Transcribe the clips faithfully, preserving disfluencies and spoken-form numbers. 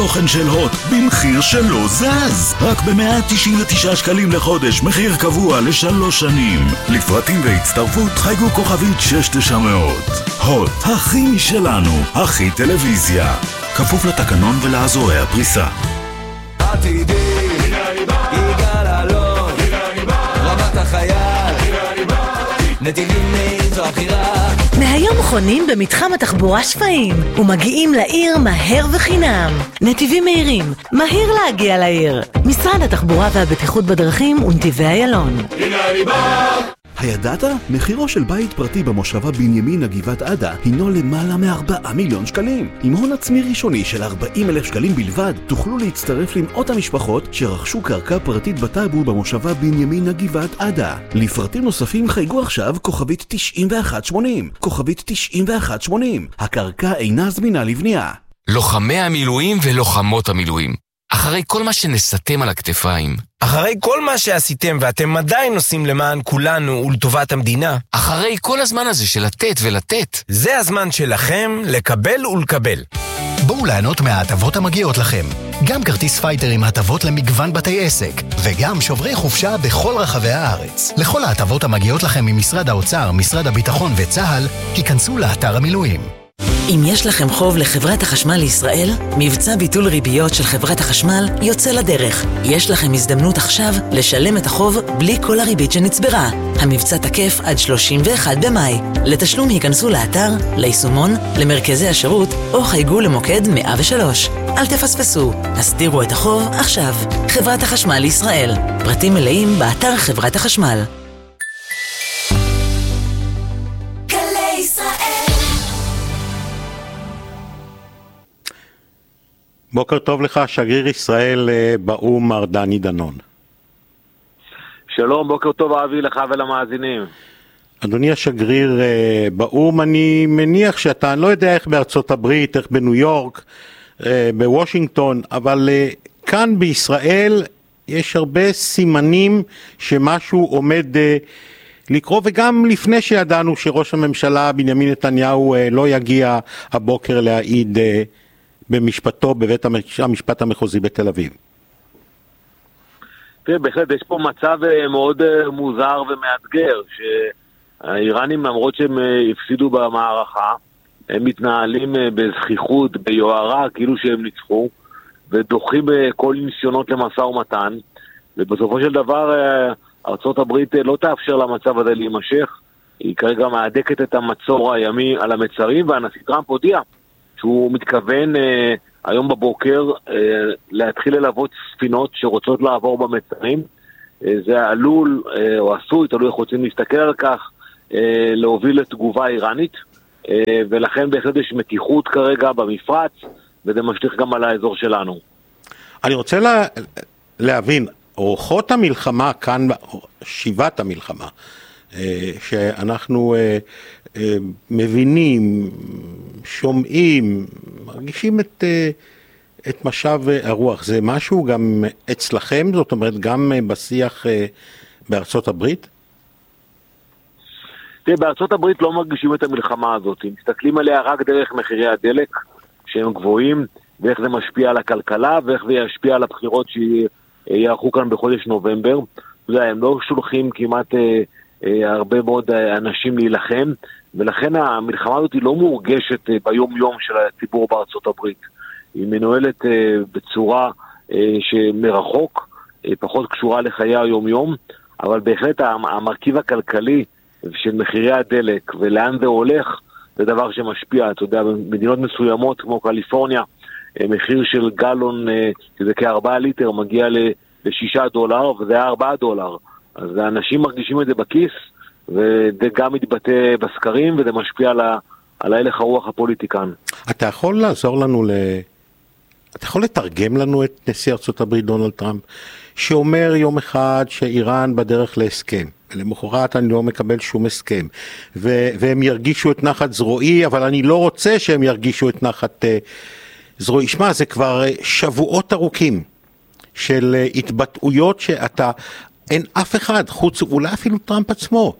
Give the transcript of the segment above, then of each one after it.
תוכן של הוט במחיר שלא זז. רק ב-מאה תשעים ותשעה שקלים לחודש, מחיר קבוע לשלוש שנים. לפרטים והצטרפות חייגו כוכבית שש תשע מאות. הוט, הכי משלנו, הכי טלוויזיה. כפוף לתקנון ולאזורי הפריסה. עתידי, יגאל אלון, רמת החייל, נתיבים מהיר זו הבחירה. מהיום חונים במתחם התחבורה שפיים ומגיעים לעיר מהר וחינם. נתיבים מהירים, מהיר להגיע לעיר. משרד התחבורה והבטיחות בדרכים ונתיבי איילון. הידעת? מחירו של בית פרטי במושבה בנימינה גבעת עדה הינו למעלה מארבעה מיליון שקלים. עם הון עצמי ראשוני של ארבעים אלף שקלים בלבד, תוכלו להצטרף למאות המשפחות שרכשו קרקע פרטית בטאבו במושבה בנימינה גבעת עדה. לפרטים נוספים חייגו עכשיו כוכבית תשעים ואחת שמונים. כוכבית תשעים ואחת שמונים. הקרקע אינה זמינה לבנייה. לוחמי המילואים ולוחמות המילואים, אחרי כל מה שנסתם על הכתפיים, אחרי כל מה שעשיתם ואתם עדיין עושים למען כולנו ולטובת המדינה, אחרי כל הזמן הזה של לתת ולתת, זה הזמן שלכם לקבל ולקבל. בואו ליהנות מההטבות המגיעות לכם. גם כרטיס פייטר עם הטבות למגוון בתי עסק, וגם שוברי חופשה בכל רחבי הארץ. לכל ההטבות המגיעות לכם ממשרד האוצר, משרד הביטחון וצה"ל, היכנסו לאתר המילואים. אם יש לכם חוב לחברת החשמל לישראל, מבצע ביטול ריביות של חברת החשמל יוצא לדרך. יש לכם הזדמנות עכשיו לשלם את החוב בלי כל הריבית שנצברה. המבצע תקף עד שלושים ואחד במאי. לתשלום היכנסו לאתר, ליישומון, למרכזי השירות או חייגו למוקד מאה ושלוש. אל תפספסו, הסדירו את החוב עכשיו. חברת החשמל לישראל. פרטים מלאים באתר חברת החשמל. בוקר טוב לך, שגריר ישראל באום מר דני דנון. שלום, בוקר טוב אבי לך ולמאזינים. אדוני השגריר באום, אני מניח שאתה, אני לא יודע איך בארצות הברית, איך בניו יורק, בוושינגטון, אבל כאן בישראל יש הרבה סימנים שמשהו עומד לקרוא, וגם לפני שידענו שראש הממשלה בנימין נתניהו לא יגיע הבוקר להעיד במשפטו בבית המשפט המחוזי בתל אביב. תראה, בהחלט יש פה מצב מאוד מוזר ומאתגר, שהאיראנים למרות שהם הפסידו במערכה, הם מתנהלים בזכיחות, ביוערה, כאילו שהם ניצחו, ודוחים כל ניסיונות למשא ומתן, ובסופו של דבר ארצות הברית לא תאפשר למצב הזה להימשך, היא כרגע מעדקת את המצור הימי על המצרים, והנשיא טראמפ הודיע שהוא מתכוון אה, היום בבוקר אה, להתחיל ללוות ספינות שרוצות לעבור במצרים. אה, זה עלול, אה, או עשוי, תלוי איך רוצים להסתכל על כך, אה, להוביל לתגובה איראנית, אה, ולכן בהחלט יש מתיחות כרגע במפרץ, וזה משליך גם על האזור שלנו. אני רוצה לה, להבין, אורחות המלחמה כאן, שיבת המלחמה, אה, שאנחנו אה, אה, מבינים, שומעים, מרגישים את, את משב הרוח. זה משהו גם אצלכם, זאת אומרת גם בשיח בארצות הברית? תראה, בארצות הברית לא מרגישים את המלחמה הזאת. מסתכלים עליה רק דרך מחירי הדלק שהם גבוהים, ואיך זה משפיע על הכלכלה, ואיך זה ישפיע על הבחירות שיערכו כאן בחודש נובמבר. הם לא שולחים כמעט אה, אה, הרבה מאוד אנשים להילחם, ולכן המלחמה הזאת היא לא מורגשת ביום יום של הציבור בארצות הברית. היא מנוהלת בצורה שמרחוק, פחות קשורה לחיי היום יום, אבל בהחלט המרכיב הכלכלי של מחירי הדלק ולאן זה הולך, זה דבר שמשפיע. אתה יודע, במדינות מסוימות כמו קליפורניה, מחיר של גלון, שזה כארבעה ליטר, מגיע לשישה דולר, וזה היה ארבעה דולר. אז האנשים מרגישים את זה בכיס, וזה גם מתבטא בסקרים, וזה משפיע על, ה, על ההלך הרוח הפוליטי כאן. אתה יכול לעזור לנו, ל... אתה יכול לתרגם לנו את נשיא ארצות הברית דונלד טראמפ, שאומר יום אחד שאיראן בדרך להסכם, ולמחרת אני לא מקבל שום הסכם, ו... והם ירגישו את נחת זרועי, אבל אני לא רוצה שהם ירגישו את נחת uh, זרועי. שמע, זה כבר שבועות ארוכים של uh, התבטאויות שאתה, אין אף אחד, חוץ אולי אפילו טראמפ עצמו,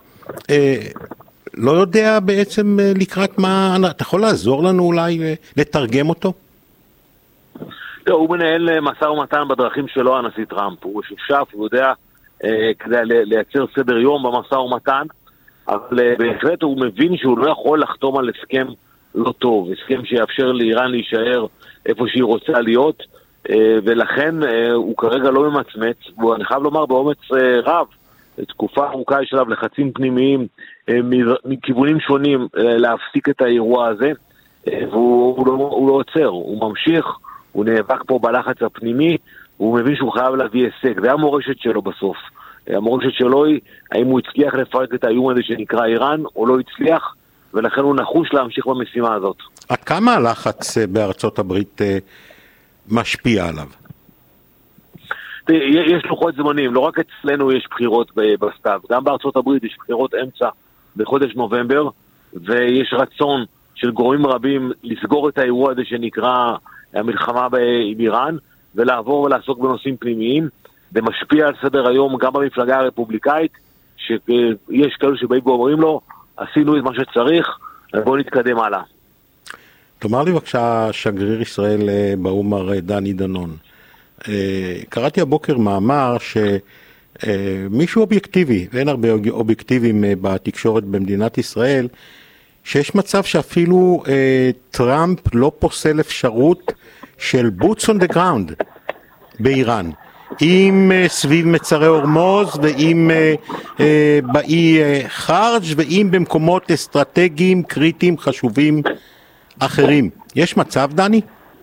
לא יודע בעצם לקראת מה, אתה יכול לעזור לנו אולי לתרגם אותו? הוא מנהל משא ומתן בדרכים שלו, הנשיא טראמפ. הוא שופשף, הוא יודע אה, כדי לייצר סדר יום במשא ומתן, אבל אה, בהחלט הוא מבין שהוא לא יכול לחתום על הסכם לא טוב, הסכם שיאפשר לאיראן להישאר איפה שהיא רוצה להיות, אה, ולכן אה, הוא כרגע לא ממצמץ, ואני חייב לומר באומץ אה, רב, תקופה ארוכה יש עליו לחצים פנימיים אה, מכיוונים שונים אה, להפסיק את האירוע הזה, אה, והוא הוא לא, הוא לא עוצר, הוא ממשיך, הוא נאבק פה בלחץ הפנימי, והוא מבין שהוא חייב להביא הישג, זה המורשת שלו בסוף. המורשת שלו היא, האם הוא הצליח לפרק את האיום הזה שנקרא איראן, או לא הצליח, ולכן הוא נחוש להמשיך במשימה הזאת. עד כמה הלחץ בארצות הברית משפיע עליו? יש לוחות זמנים, לא רק אצלנו יש בחירות בסתיו, גם בארצות הברית יש בחירות אמצע בחודש נובמבר, ויש רצון של גורמים רבים לסגור את האירוע הזה שנקרא המלחמה עם איראן, ולעבור ולעסוק בנושאים פנימיים. זה משפיע על סדר היום גם במפלגה הרפובליקאית, שיש כאלו שבאים ואומרים לו, עשינו את מה שצריך, בואו נתקדם הלאה. תאמר לי בבקשה, שגריר ישראל באו"ם מר דני דנון, קראתי הבוקר מאמר שמישהו אובייקטיבי, ואין הרבה אובייקטיביים בתקשורת במדינת ישראל, שיש מצב שאפילו טראמפ לא פוסל אפשרות של boots on the ground באיראן. עם סביב מצרי הורמוז ועם באי חרג' ועם במקומות אסטרטגיים קריטיים חשובים אחרים. יש מצב, דני?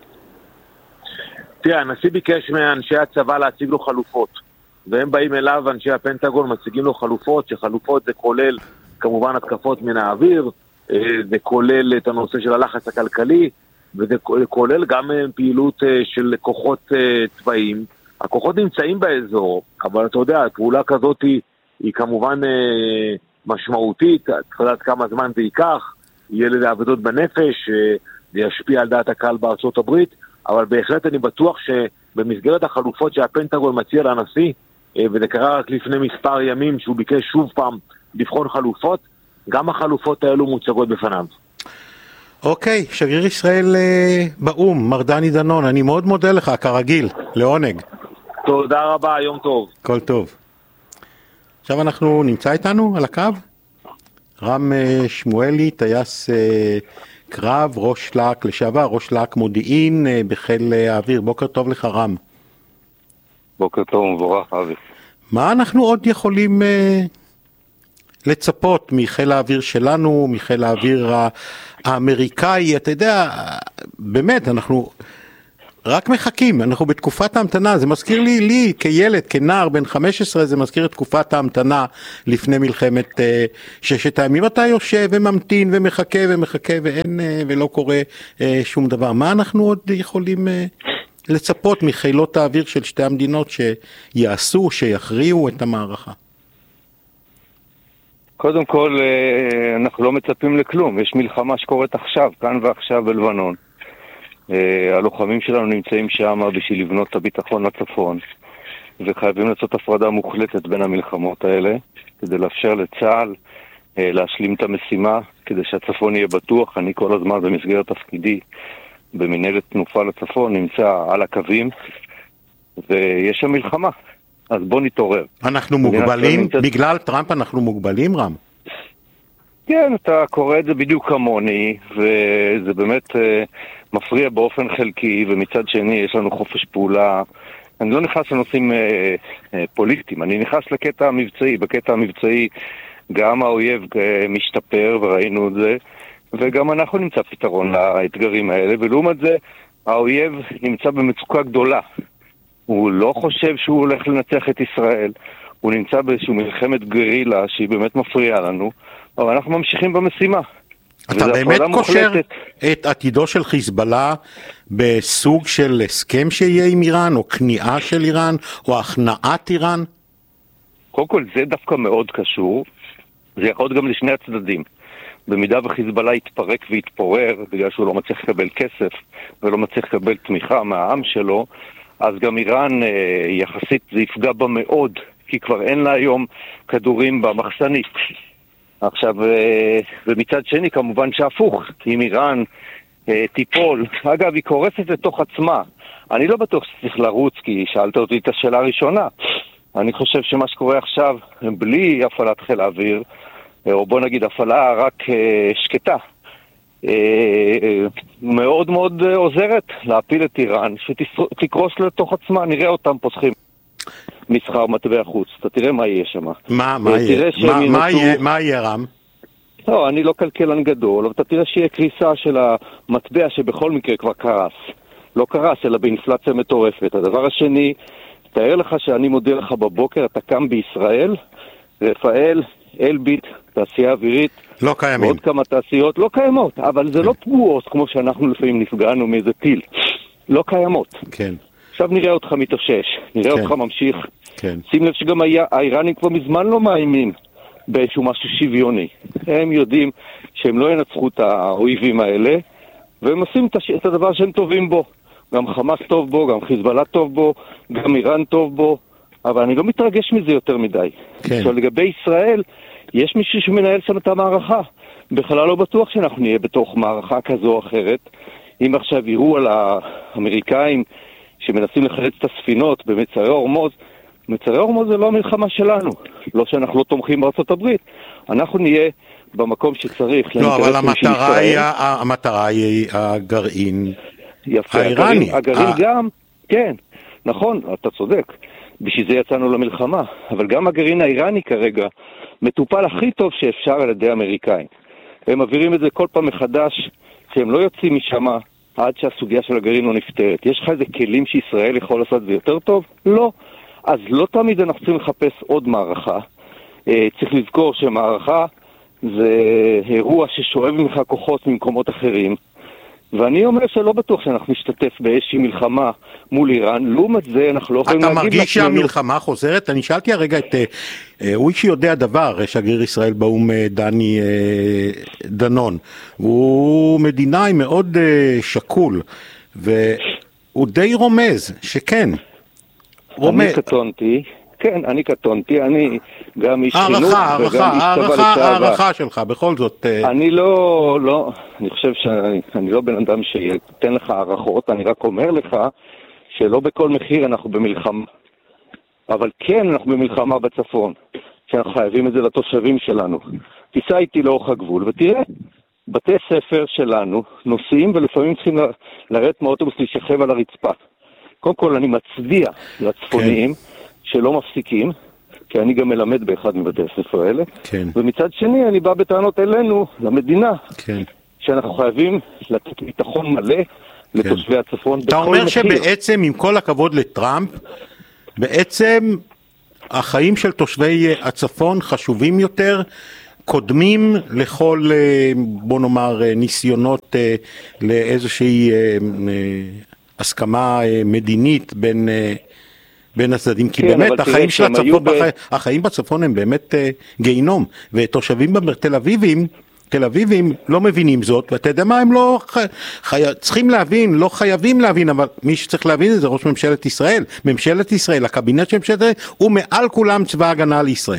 תראה, הנשיא ביקש מאנשי הצבא להציג לו חלופות, והם באים אליו, אנשי הפנטגון מציגים לו חלופות, שחלופות זה כולל כמובן התקפות מן האוויר, זה כולל את הנושא של הלחץ הכלכלי, וזה כולל גם פעילות של כוחות צבאיים. הכוחות נמצאים באזור, אבל אתה יודע, הפעולה כזאת היא, היא כמובן אה, משמעותית, אתה יודעת כמה זמן זה ייקח, יהיה לזה עבודות בנפש, אה, זה ישפיע על דעת הקהל בארצות הברית, אבל בהחלט אני בטוח שבמסגרת החלופות שהפנטגון מציע לנשיא, אה, וזה קרה רק לפני מספר ימים שהוא ביקש שוב פעם לבחון חלופות, גם החלופות האלו מוצגות בפניו. אוקיי, שגריר ישראל אה, באו"ם, מר דני דנון, אני מאוד מודה לך, כרגיל, לעונג. תודה רבה, יום טוב. כל טוב. עכשיו אנחנו נמצא איתנו על הקו, רם שמואלי, טייס קרב, ראש להק לשעבר, ראש להק מודיעין בחיל האוויר. בוקר טוב לך, רם. בוקר טוב ומבורך, אבי. מה אנחנו עוד יכולים לצפות מחיל האוויר שלנו, מחיל האוויר האמריקאי? אתה יודע, באמת, אנחנו רק מחכים, אנחנו בתקופת ההמתנה, זה מזכיר לי, לי כילד, כנער, בן חמש עשרה, זה מזכיר את תקופת ההמתנה לפני מלחמת אה, ששת הימים. אתה יושב וממתין ומחכה ומחכה ואין אה, ולא קורה אה, שום דבר. מה אנחנו עוד יכולים אה, לצפות מחילות האוויר של שתי המדינות שיעשו, שיכריעו את המערכה? קודם כל, אה, אנחנו לא מצפים לכלום. יש מלחמה שקורית עכשיו, כאן ועכשיו בלבנון. Uh, הלוחמים שלנו נמצאים שם בשביל לבנות את הביטחון לצפון, וחייבים לעשות הפרדה מוחלטת בין המלחמות האלה כדי לאפשר לצה"ל uh, להשלים את המשימה, כדי שהצפון יהיה בטוח. אני כל הזמן במסגרת תפקידי במנהלת תנופה לצפון נמצא על הקווים, ויש שם מלחמה, אז בוא נתעורר. אנחנו מוגבלים? נמצא... בגלל טראמפ אנחנו מוגבלים, רם? כן, אתה קורא את זה בדיוק כמוני, וזה באמת uh, מפריע באופן חלקי, ומצד שני יש לנו חופש פעולה. אני לא נכנס לנושאים uh, uh, פוליטיים, אני נכנס לקטע המבצעי. בקטע המבצעי גם האויב uh, משתפר, וראינו את זה, וגם אנחנו נמצא פתרון לאתגרים האלה, ולעומת זה האויב נמצא במצוקה גדולה. הוא לא חושב שהוא הולך לנצח את ישראל, הוא נמצא באיזושהי מלחמת גרילה שהיא באמת מפריעה לנו, אבל אנחנו ממשיכים במשימה. אתה באמת קושר את עתידו של חיזבאללה בסוג של הסכם שיהיה עם איראן, או כניעה של איראן, או הכנעת איראן? קודם כל זה דווקא מאוד קשור, זה יכול להיות גם לשני הצדדים. במידה וחיזבאללה יתפרק ויתפורר, בגלל שהוא לא מצליח לקבל כסף, ולא מצליח לקבל תמיכה מהעם שלו, אז גם איראן יחסית זה יפגע בה מאוד, כי כבר אין לה היום כדורים במחסנית. עכשיו, ומצד שני, כמובן שהפוך, אם איראן תיפול. אגב, היא קורסת לתוך עצמה. אני לא בטוח שצריך לרוץ, כי שאלת אותי את השאלה הראשונה. אני חושב שמה שקורה עכשיו, בלי הפעלת חיל האוויר, או בוא נגיד הפעלה רק שקטה, מאוד מאוד עוזרת להפיל את איראן, שתקרוס לתוך עצמה. נראה אותם פוסחים מסחר מטבע חוץ. אתה תראה מה יהיה שם. מה, מה יהיה? מה יהיה, מה יהיה רם? לא, אני לא כלכלן גדול, אבל אתה תראה שיהיה קריסה של המטבע שבכל מקרה כבר קרס. לא קרס, אלא באינפלציה מטורפת. הדבר השני, תאר לך שאני מודיע לך בבוקר, אתה קם בישראל, רפאל, אלביט, תעשייה אווירית, לא קיימים. עוד כמה תעשיות, לא קיימות, אבל זה לא פגועות כמו שאנחנו לפעמים נפגענו מאיזה טיל. לא קיימות. כן. עכשיו נראה אותך מתאושש, נראה כן. אותך ממשיך. כן. שים לב שגם האיראנים כבר מזמן לא מאיימים באיזשהו משהו שוויוני. הם יודעים שהם לא ינצחו את האויבים האלה, והם עושים את הדבר שהם טובים בו. גם חמאס טוב בו, גם חיזבאללה טוב בו, גם איראן טוב בו, אבל אני לא מתרגש מזה יותר מדי. כן. עכשיו לגבי ישראל, יש מישהו שמנהל שם את המערכה. בכלל לא בטוח שאנחנו נהיה בתוך מערכה כזו או אחרת. אם עכשיו יראו על האמריקאים שמנסים לחלץ את הספינות במצרי הורמוז, מצרי הורמוז זה לא המלחמה שלנו. לא שאנחנו לא תומכים בארצות הברית. אנחנו נהיה במקום שצריך. לא, אבל המטרה היא, המטרה היא הגרעין יפה, האיראני. הגרעין, הגרעין גם, כן, נכון, אתה צודק. בשביל זה יצאנו למלחמה. אבל גם הגרעין האיראני כרגע מטופל הכי טוב שאפשר על ידי האמריקאים. הם מעבירים את זה כל פעם מחדש, שהם לא יוצאים משם עד שהסוגיה של הגרעין לא נפתרת. יש לך איזה כלים שישראל יכול לעשות את זה יותר טוב? לא. אז לא תמיד אנחנו צריכים לחפש עוד מערכה. צריך לזכור שמערכה זה אירוע ששואב ממך כוחות ממקומות אחרים. ואני אומר שלא בטוח שאנחנו נשתתף באיזושהי מלחמה מול איראן. לעומת זה אנחנו לא יכולים להגיד... אתה מרגיש שהמלחמה חוזרת? אני שאלתי הרגע את... הוא איש שיודע דבר, שגריר ישראל באום דני דנון. הוא מדינאי מאוד שקול, והוא די רומז שכן. אני קטונתי, כן, אני קטונתי, אני גם איש חינוך וגם איש צבא לשעבר. הערכה שלך, בכל זאת... אני לא, לא, אני חושב שאני לא בן אדם שייתן לך הערכות, אני רק אומר לך שלא בכל מחיר אנחנו במלחמה. אבל כן אנחנו במלחמה בצפון, שאנחנו חייבים את זה לתושבים שלנו. תיסע איתי לאורך הגבול ותראה, בתי ספר שלנו נוסעים ולפעמים צריכים לרדת מאוטובוס להישכב על הרצפה. קודם כל אני מצדיע לצפוניים, כן. שלא מפסיקים, כי אני גם מלמד באחד מבתי הספר האלה, כן. ומצד שני אני בא בטענות אלינו, למדינה, כן. שאנחנו חייבים לתת ביטחון מלא כן. לתושבי הצפון. אתה אומר מחיר. שבעצם, עם כל הכבוד לטראמפ, בעצם החיים של תושבי הצפון חשובים יותר, קודמים לכל, בוא נאמר, ניסיונות לאיזושהי הסכמה מדינית בין... בין הצדדים, כי כן, באמת החיים של הצפון, ב... החיים בצפון הם באמת uh, גיהינום, ותושבים בתל אביבים, תל אביבים לא מבינים זאת, ואתה יודע מה, הם לא חי... צריכים להבין, לא חייבים להבין, אבל מי שצריך להבין את זה ראש ממשלת ישראל, ממשלת ישראל, הקבינט של ממשלת ישראל, הוא מעל כולם צבא הגנה לישראל.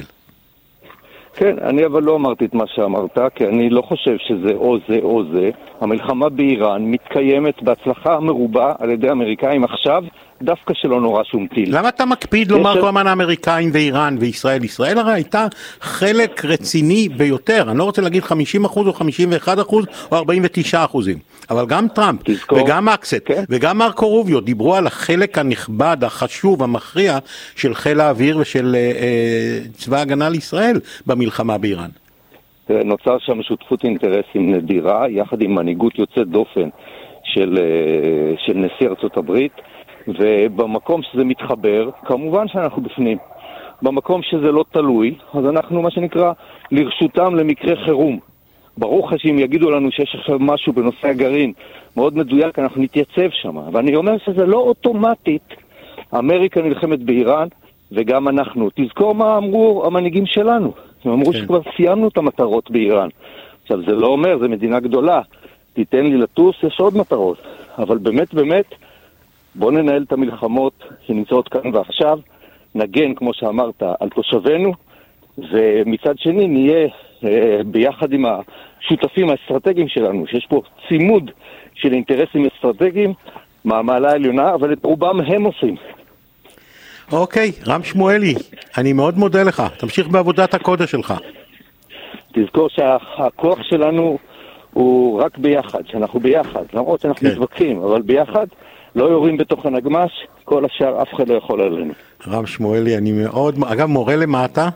כן, אני אבל לא אמרתי את מה שאמרת, כי אני לא חושב שזה או זה או זה. המלחמה באיראן מתקיימת בהצלחה מרובה על ידי האמריקאים עכשיו, דווקא שלא נורא שום טיל. למה אתה מקפיד לומר כל הזמן האמריקאים ואיראן וישראל? ישראל הרי הייתה חלק רציני ביותר, אני לא רוצה להגיד חמישים אחוז או חמישים ואחד אחוז או ארבעים ותשעה אחוזים, אבל גם טראמפ תזכור. וגם אקסט כן? וגם מרקו רוביו דיברו על החלק הנכבד, החשוב, המכריע של חיל האוויר ושל אה, אה, צבא הגנה לישראל במלחמה באיראן. נוצר שם שותפות אינטרסים נדירה, יחד עם מנהיגות יוצאת דופן של, של נשיא ארצות הברית, ובמקום שזה מתחבר, כמובן שאנחנו בפנים. במקום שזה לא תלוי, אז אנחנו מה שנקרא לרשותם למקרה חירום. ברור לך שאם יגידו לנו שיש עכשיו משהו בנושא הגרעין מאוד מדויק, אנחנו נתייצב שם. ואני אומר שזה לא אוטומטית, אמריקה נלחמת באיראן וגם אנחנו. תזכור מה אמרו המנהיגים שלנו. הם אמרו כן. שכבר סיימנו את המטרות באיראן. עכשיו זה לא אומר, זה מדינה גדולה. תיתן לי לטוס, יש עוד מטרות. אבל באמת באמת, בוא ננהל את המלחמות שנמצאות כאן ועכשיו, נגן, כמו שאמרת, על תושבינו, ומצד שני נהיה ביחד עם השותפים האסטרטגיים שלנו, שיש פה צימוד של אינטרסים אסטרטגיים מהמעלה העליונה, אבל את רובם הם עושים. אוקיי, רם שמואלי, אני מאוד מודה לך, תמשיך בעבודת הקודש שלך. תזכור שהכוח שלנו הוא רק ביחד, שאנחנו ביחד, למרות שאנחנו כן. מתווכחים, אבל ביחד לא יורים בתוך הנגמש, כל השאר אף אחד לא יכול עלינו. רם שמואלי, אני מאוד, אגב, מורה למה אתה?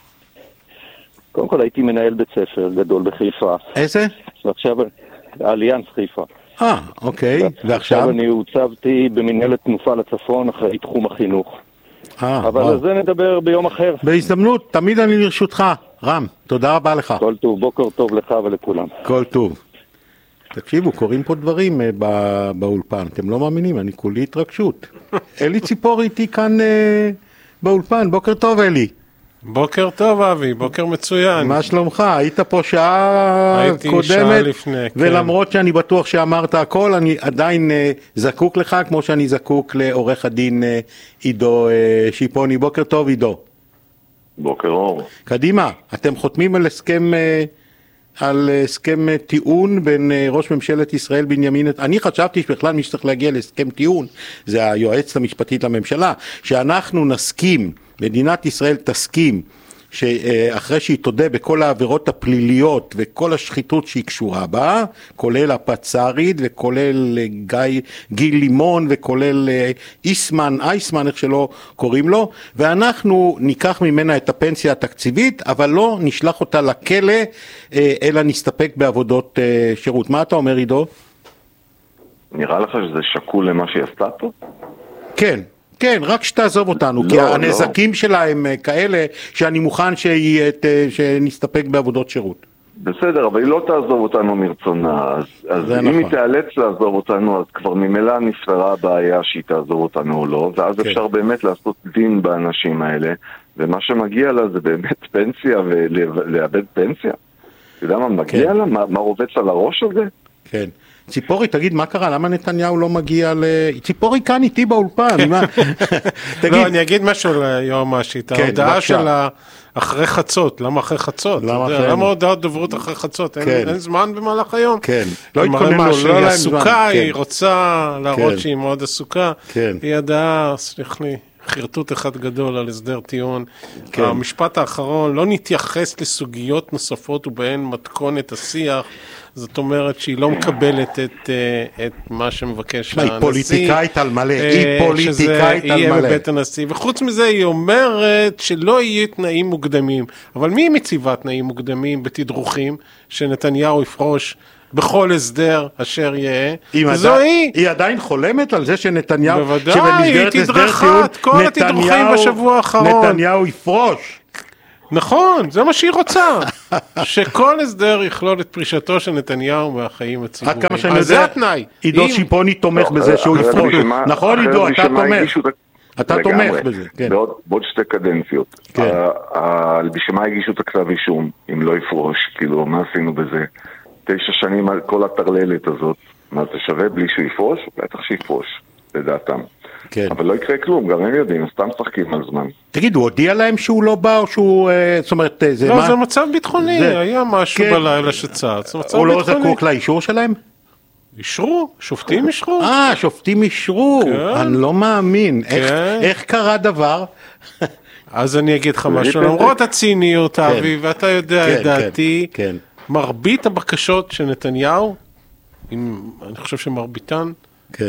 קודם כל הייתי מנהל בית ספר גדול בחיפה. איזה? ועכשיו, אליאנס חיפה. אה, אוקיי, ועכשיו? ועכשיו אני הוצבתי במנהלת תנופה לצפון אחרי תחום החינוך. אה, אבל על זה נדבר ביום אחר. בהזדמנות, תמיד אני לרשותך. רם, תודה רבה לך. כל טוב, בוקר טוב לך ולכולם. כל טוב. תקשיבו, קוראים פה דברים בא, באולפן, אתם לא מאמינים, אני כולי התרגשות. אלי ציפור איתי כאן אה, באולפן, בוקר טוב אלי. בוקר טוב אבי, בוקר מצוין. מה שלומך? היית פה שעה הייתי קודמת, שעה לפני, ולמרות כן. שאני בטוח שאמרת הכל, אני עדיין אה, זקוק לך, כמו שאני זקוק לעורך הדין אה, עידו אה, שיפוני. בוקר טוב עידו. בוקר אור. קדימה, אתם חותמים על הסכם... אה, על הסכם טיעון בין ראש ממשלת ישראל בנימין נתניהו. אני חשבתי שבכלל מי שצריך להגיע להסכם טיעון זה היועצת המשפטית לממשלה, שאנחנו נסכים, מדינת ישראל תסכים, שאחרי שהיא תודה בכל העבירות הפליליות וכל השחיתות שהיא קשורה בה, כולל הפצ"רית וכולל גיא, גיל לימון וכולל איסמן, אייסמן, איך שלא קוראים לו, ואנחנו ניקח ממנה את הפנסיה התקציבית, אבל לא נשלח אותה לכלא, אלא נסתפק בעבודות שירות. מה אתה אומר עידו? נראה לך שזה שקול למה שהיא עשתה פה? כן. כן, רק שתעזוב אותנו, לא, כי הנזקים לא. שלה הם כאלה שאני מוכן שהיא, שנסתפק בעבודות שירות. בסדר, אבל היא לא תעזוב אותנו מרצונה, אז, אז אם נכון. היא תיאלץ לעזוב אותנו, אז כבר ממילא נפתרה הבעיה שהיא תעזוב אותנו או לא, ואז כן. אפשר באמת לעשות דין באנשים האלה, ומה שמגיע לה זה באמת פנסיה ולאבד פנסיה. אתה יודע מה מגיע כן. לה? מה, מה רובץ על הראש הזה? כן. ציפורי, תגיד, מה קרה? למה נתניהו לא מגיע ל... ציפורי כאן איתי באולפן. לא, אני אגיד משהו ליועמ"שית. ההודעה שלה אחרי חצות. למה אחרי חצות? למה הודעות דוברות אחרי חצות? אין זמן במהלך היום? כן. לא התכוננו, לא להם זמן. עסוקה, היא רוצה להראות שהיא מאוד עסוקה. היא ידעה, סליח לי, חרטוט אחד גדול על הסדר טיעון. המשפט האחרון, לא נתייחס לסוגיות נוספות ובהן מתכונת השיח. זאת אומרת שהיא לא מקבלת את, את מה שמבקש הנשיא. היא פוליטיקאית על מלא, היא פוליטיקאית על מלא. שזה יהיה בבית הנשיא. וחוץ מזה היא אומרת שלא יהיו תנאים מוקדמים. אבל מי מציבה תנאים מוקדמים בתדרוכים שנתניהו יפרוש בכל הסדר אשר יהיה? זו היא. היא עדיין חולמת על זה שנתניהו, בוודאי, היא תדרכה את כל התדרוכים בשבוע האחרון. נתניהו יפרוש. נכון, זה מה שהיא רוצה. שכל הסדר יכלול את פרישתו של נתניהו מהחיים הציבוריים. עד כמה שאני יודע, עידו שיפוני תומך בזה שהוא יפרוש. נכון עידו, אתה תומך. אתה תומך בזה. בעוד שתי קדנציות. בשביל מה הגישו את הכתב אישום, אם לא יפרוש? כאילו, מה עשינו בזה? תשע שנים על כל הטרללת הזאת. מה זה שווה בלי שהוא יפרוש? בטח שיפרוש, לדעתם. כן. אבל לא יקרה כלום, גם הם יודעים, סתם שחקים על זמן. תגיד, הוא הודיע להם שהוא לא בא או שהוא, זאת אומרת, זה לא, מה? זה מצב ביטחוני, זה... היה משהו כן. בלילה שצץ, הוא לא זקוק לאישור שלהם? אישרו, שופטים אישרו. אה, שופטים אישרו, כן. אני לא מאמין. כן. איך, איך קרה דבר? אז אני אגיד לך משהו, למרות הציניות, אבי, כן. ואתה יודע כן, את דעתי, כן, כן. מרבית הבקשות של נתניהו, אם, אני חושב שמרביתן, כן.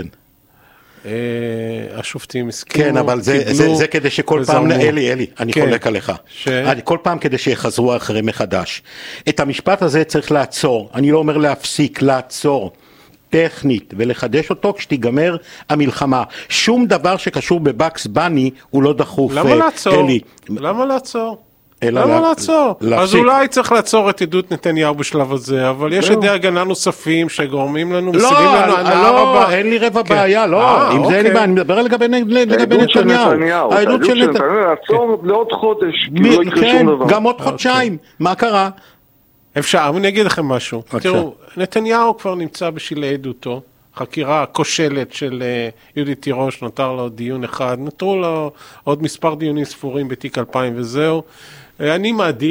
השופטים הסכימו, כן, אבל זה, זה, זה כדי שכל פעם, אלי, אלי, אני כן. חולק עליך. ש... אני, כל פעם כדי שיחזרו אחרי מחדש. את המשפט הזה צריך לעצור, אני לא אומר להפסיק, לעצור. טכנית ולחדש אותו כשתיגמר המלחמה. שום דבר שקשור בבקס בני הוא לא דחוף. למה לעצור? אלי. למה לעצור? למה לעצור? אז אולי צריך לעצור את עדות נתניהו בשלב הזה, אבל יש עדי הגנה נוספים שגורמים לנו, מסיבים לנו הנער הבא. לא, אין לי רבע בעיה, לא, עם זה אין לי בעיה, אני מדבר לגבי נתניהו. העדות של נתניהו, לעצור לעוד חודש, כי לא יקרה שום דבר. גם עוד חודשיים, מה קרה? אפשר, אני אגיד לכם משהו. תראו, נתניהו כבר נמצא בשלהי עדותו, חקירה כושלת של יהודית תירוש, נותר לו דיון אחד, נותרו לו עוד מספר דיונים ספורים בתיק אלפיים וזהו. אני מעדיף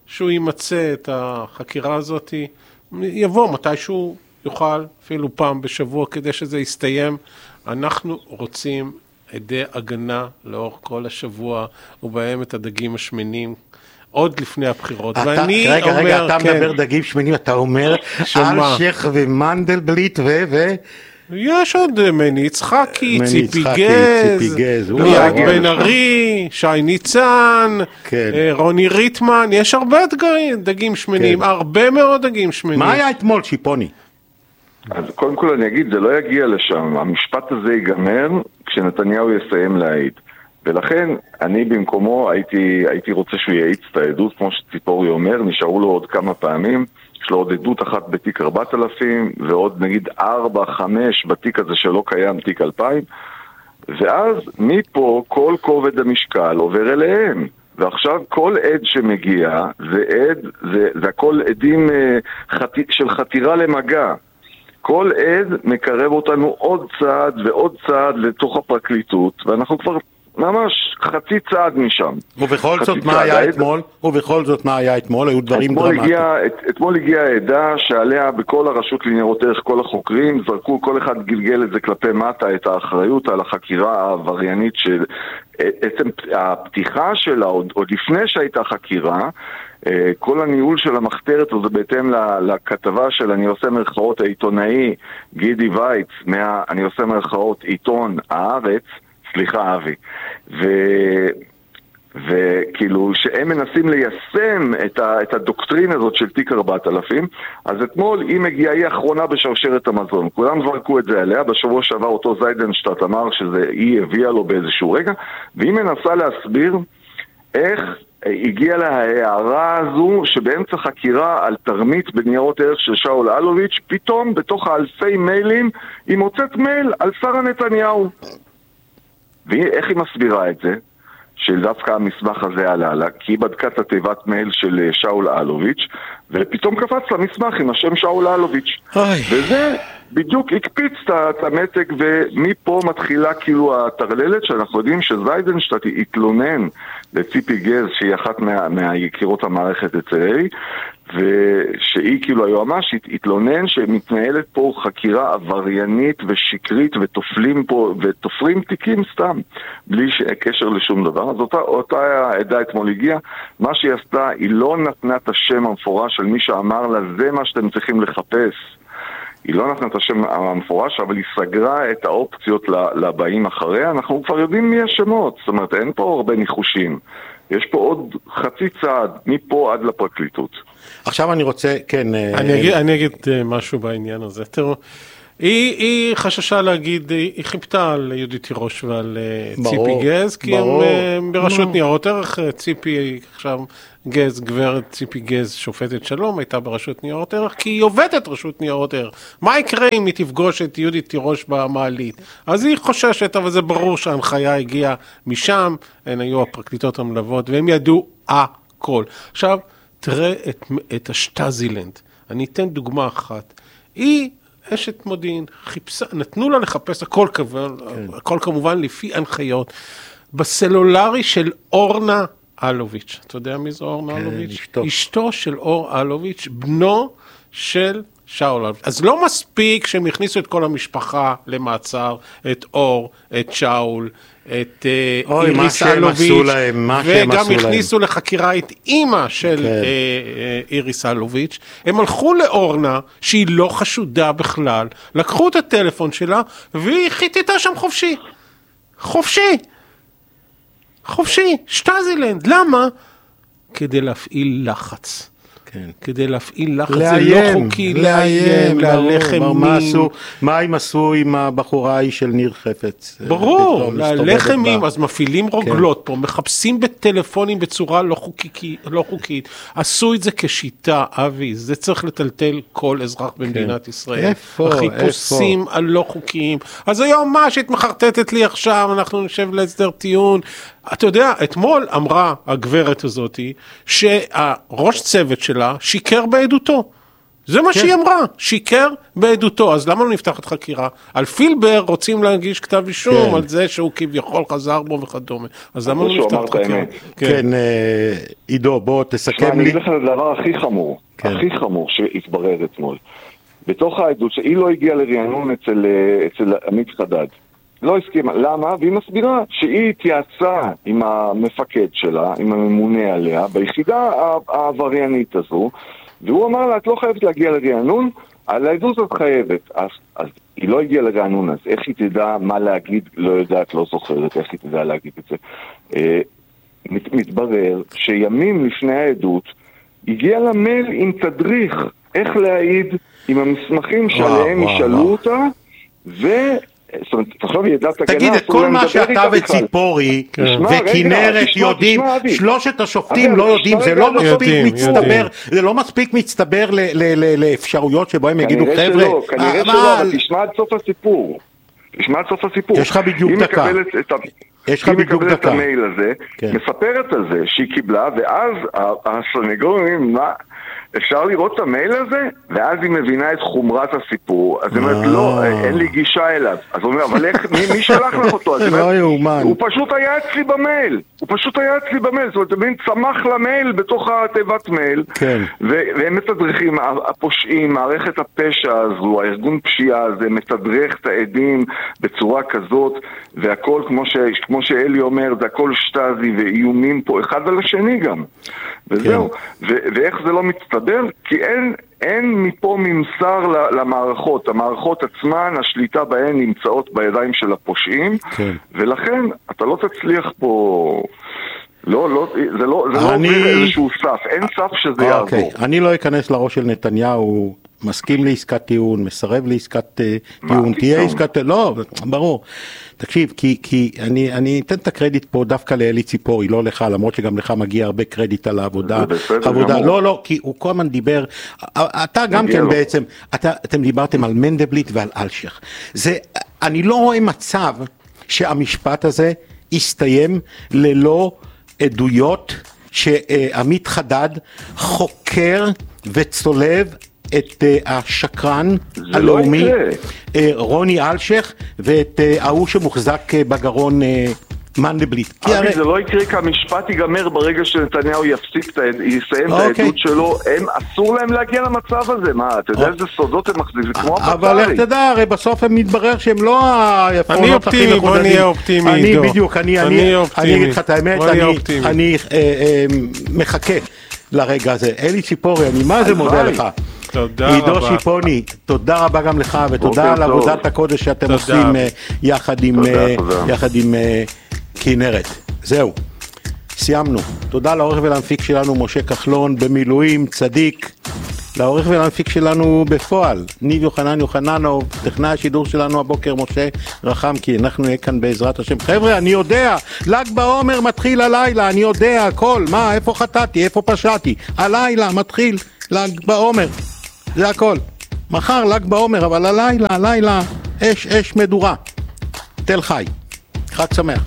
שהוא יימצא את החקירה הזאת, יבוא מתישהו יוכל, אפילו פעם בשבוע, כדי שזה יסתיים. אנחנו רוצים עדי הגנה לאור כל השבוע, ובהם את הדגים השמנים, עוד לפני הבחירות. אתה, ואני רגע, אומר, רגע, אתה כן, מדבר דגים שמנים, אתה אומר, אלשיך ומנדלבליט ו... ו... יש עוד מני יצחקי, מני ציפי יצחקי, גז, ציפי גז, ליאת בן ארי, שי ניצן, כן. רוני ריטמן, יש הרבה דגים, דגים שמנים, כן. הרבה מאוד דגים שמנים. מה היה אתמול, שיפוני? אז קודם כל אני אגיד, זה לא יגיע לשם. המשפט הזה ייגמר כשנתניהו יסיים להעיד. ולכן אני במקומו הייתי, הייתי רוצה שהוא יעיץ את העדות, כמו שציפורי אומר, נשארו לו עוד כמה פעמים. יש לו עוד עדות אחת בתיק ארבעת אלפים, ועוד נגיד ארבע, חמש בתיק הזה שלא קיים, תיק אלפיים. ואז מפה כל כובד המשקל עובר אליהם. ועכשיו כל עד שמגיע, זה עד, זה, זה הכל עדים חת... של חתירה למגע. כל עד מקרב אותנו עוד צעד ועוד צעד לתוך הפרקליטות, ואנחנו כבר ממש חצי צעד משם. ובכל זאת מה היה אתמול? ובכל זאת מה היה אתמול? היו דברים דרמטיים. אתמול הגיעה העדה שעליה בכל הרשות לניירות ערך, כל החוקרים זרקו, כל אחד גלגל את זה כלפי מטה, את האחריות על החקירה העבריינית של עצם הפתיחה שלה, עוד, עוד לפני שהייתה חקירה, כל הניהול של המחתרת הזה בהתאם לכתבה של אני עושה מרכאות העיתונאי גידי וייץ, מה, אני עושה מרכאות עיתון הארץ, סליחה אבי, ו... וכאילו שהם מנסים ליישם את, ה, את הדוקטרין הזאת של תיק ארבעת אלפים, אז אתמול היא מגיעה, היא האחרונה בשרשרת המזון, כולם זרקו את זה עליה, בשבוע שעבר אותו זיידנשטט אמר שזה היא הביאה לו באיזשהו רגע, והיא מנסה להסביר איך הגיעה לה ההערה הזו שבאמצע חקירה על תרמית בניירות ערך של שאול אלוביץ', פתאום בתוך האלפי מיילים היא מוצאת מייל על שרה נתניהו. ואיך היא מסבירה את זה? שדווקא המסמך הזה עלה לה, כי היא בדקה את התיבת מייל של שאול אלוביץ', ופתאום קפץ למסמך עם השם שאול אלוביץ'. וזה בדיוק הקפיץ את המתק, ומפה מתחילה כאילו התרללת, שאנחנו יודעים שזיידנשטט התלונן לציפי גז, שהיא אחת מה, מהיקירות המערכת אצלי, ושהיא כאילו היועמ"שית התלונן שמתנהלת פה חקירה עבריינית ושקרית ותופלים פה ותופרים תיקים סתם בלי קשר לשום דבר. אז אותה, אותה העדה אתמול הגיעה, מה שהיא עשתה, היא לא נתנה את השם המפורש של מי שאמר לה זה מה שאתם צריכים לחפש, היא לא נתנה את השם המפורש, אבל היא סגרה את האופציות לבאים אחריה. אנחנו כבר יודעים מי השמות, זאת אומרת אין פה הרבה ניחושים, יש פה עוד חצי צעד מפה עד לפרקליטות. עכשיו אני רוצה, כן... אני אגיד, אני אגיד משהו בעניין הזה. תראו, היא, היא חששה להגיד, היא חיפתה על יהודית תירוש ועל ברור, ציפי גז, כי ברור, הם ברשות ניירות ערך, ציפי עכשיו גז, גברת ציפי גז, שופטת שלום, הייתה ברשות ניירות ערך, כי היא עובדת רשות ניירות ערך. מה יקרה אם היא תפגוש את יהודית תירוש במעלית? אז היא חוששת, אבל זה ברור שההנחיה הגיעה משם, הן היו הפרקליטות המלוות, והם ידעו הכל. עכשיו, תראה את, את השטזילנד. אני אתן דוגמה אחת. היא אשת מודיעין, חיפשה, נתנו לה לחפש הכל, כן. הכל כמובן לפי הנחיות. בסלולרי של אורנה אלוביץ'. אתה יודע מי זו אורנה כן, אלוביץ'? אשתו. אשתו של אור אלוביץ', בנו של שאול אלוביץ'. אז לא מספיק שהם הכניסו את כל המשפחה למעצר, את אור, את שאול, את אוי, איריס אלוביץ', להם, וגם הכניסו להם. לחקירה את אימא של כן. איריס אלוביץ'. הם הלכו לאורנה, שהיא לא חשודה בכלל, לקחו את הטלפון שלה, והיא חיטטה שם חופשי. חופשי. חופשי. שטזילנד. למה? כדי להפעיל לחץ. כן. כדי להפעיל לחץ, זה לא חוקי, לאיים, להלך אימים. מה הם עשו עם הבחורה היא של ניר חפץ? ברור, להלך אימים, אז מפעילים רוגלות פה, מחפשים בטלפונים בצורה לא חוקית. עשו את זה כשיטה, אבי, זה צריך לטלטל כל אזרח במדינת ישראל. החיפושים הלא חוקיים. אז היום מה שהתמחרטטת לי עכשיו, אנחנו נשב להסדר טיעון. אתה יודע, אתמול אמרה הגברת הזאת שהראש צוות שלה שיקר בעדותו. זה מה שהיא אמרה, שיקר בעדותו, אז למה לא נפתחת חקירה? על פילבר רוצים להגיש כתב אישום על זה שהוא כביכול חזר בו וכדומה, אז למה לא נפתחת חקירה? כן, עידו, בוא תסכם לי. אני אגיד לך את הדבר הכי חמור, הכי חמור שהתברר אתמול. בתוך העדות שהיא לא הגיעה לרענון אצל עמית חדד. לא הסכימה. למה? והיא מסבירה שהיא התייעצה עם המפקד שלה, עם הממונה עליה, ביחידה העבריינית הזו, והוא אמר לה, את לא חייבת להגיע לרענון, על העדות את חייבת. אז, אז היא לא הגיעה לרענון, אז איך היא תדע מה להגיד, לא יודעת, לא זוכרת, איך היא תדע להגיד את זה. אה, מת, מתברר שימים לפני העדות, הגיע לה מייל עם תדריך, איך להעיד עם המסמכים שעליהם ישאלו אותה, ו... זאת אומרת, תחשוב, ידעת הגנה... תגיד, את כל מה שאתה וציפורי וכנרת יודעים, שלושת השופטים לא יודעים, זה לא מספיק מצטבר, זה לא מספיק מצטבר לאפשרויות שבהם יגידו, חבר'ה... כנראה שלא, אבל תשמע עד סוף הסיפור. תשמע עד סוף הסיפור. יש לך בדיוק דקה. יש לך בדיוק דקה. היא מקבלת את המייל הזה, מספרת על זה שהיא קיבלה, ואז הסנגורים, מה... אפשר לראות את המייל הזה, ואז היא מבינה את חומרת הסיפור, אז היא אומרת, לא, אין לי גישה אליו. אז הוא אומר, אבל איך, מי שלח לך אותו? לא יאומן. הוא פשוט היה אצלי במייל, הוא פשוט היה אצלי במייל, זאת אומרת, אתה מבין, צמח למייל בתוך התיבת מייל, והם מתדרכים, הפושעים, מערכת הפשע הזו, הארגון פשיעה הזה, מתדרך את העדים בצורה כזאת, והכל, כמו שאלי אומר, זה הכל שטזי ואיומים פה, אחד על השני גם. וזהו. ואיך זה לא מצטבר? כי אין, אין מפה ממסר למערכות. המערכות עצמן, השליטה בהן נמצאות בידיים של הפושעים, כן. ולכן אתה לא תצליח פה... לא, לא, זה לא, זה אני... לא עובר איזשהו סף. אין סף שזה אוקיי. יעבור. אני לא אכנס לראש של נתניהו, מסכים לעסקת טיעון, מסרב לעסקת טיעון, תהיה עסקת... לא, ברור. תקשיב, כי, כי אני, אני אתן את הקרדיט פה דווקא לאלי ציפורי, לא לך, למרות שגם לך מגיע הרבה קרדיט על העבודה. עבודה. לא, לא, כי הוא כל הזמן דיבר, אתה גם כן לו. בעצם, אתה, אתם דיברתם על מנדלבליט ועל אלשיך. זה, אני לא רואה מצב שהמשפט הזה יסתיים ללא עדויות שעמית חדד חוקר וצולב את השקרן הלאומי רוני אלשיך ואת ההוא שמוחזק בגרון מנדלבליט. אבי, זה לא יקרה כי המשפט ייגמר ברגע שנתניהו יפסיק, יסיים את העדות שלו, הם אסור להם להגיע למצב הזה, מה, אתה יודע איזה סודות הם מחזיקים, זה כמו הפצרי. אבל איך תדע, הרי בסוף הם מתברר שהם לא העפרונות הכי מחודדים. בוא נהיה אופטימי, אני בדיוק, אני אגיד לך את האמת, אני מחכה לרגע הזה. אלי ציפורי, אני מה זה מודה לך. עידו שיפוני, תודה רבה גם לך, ותודה על עבודת הקודש שאתם עושים יחד עם יחד עם כנרת. זהו, סיימנו. תודה לעורך ולהמפיק שלנו משה כחלון במילואים, צדיק. לעורך ולהמפיק שלנו בפועל, ניב יוחנן יוחננוב, טכנאי השידור שלנו הבוקר משה רחם, כי אנחנו נהיה כאן בעזרת השם. חבר'ה, אני יודע, ל"ג בעומר מתחיל הלילה, אני יודע הכל, מה, איפה חטאתי, איפה פשעתי, הלילה מתחיל ל"ג בעומר, זה הכל. מחר ל"ג בעומר, אבל הלילה, הלילה, אש, אש מדורה. תל חי. חג שמח.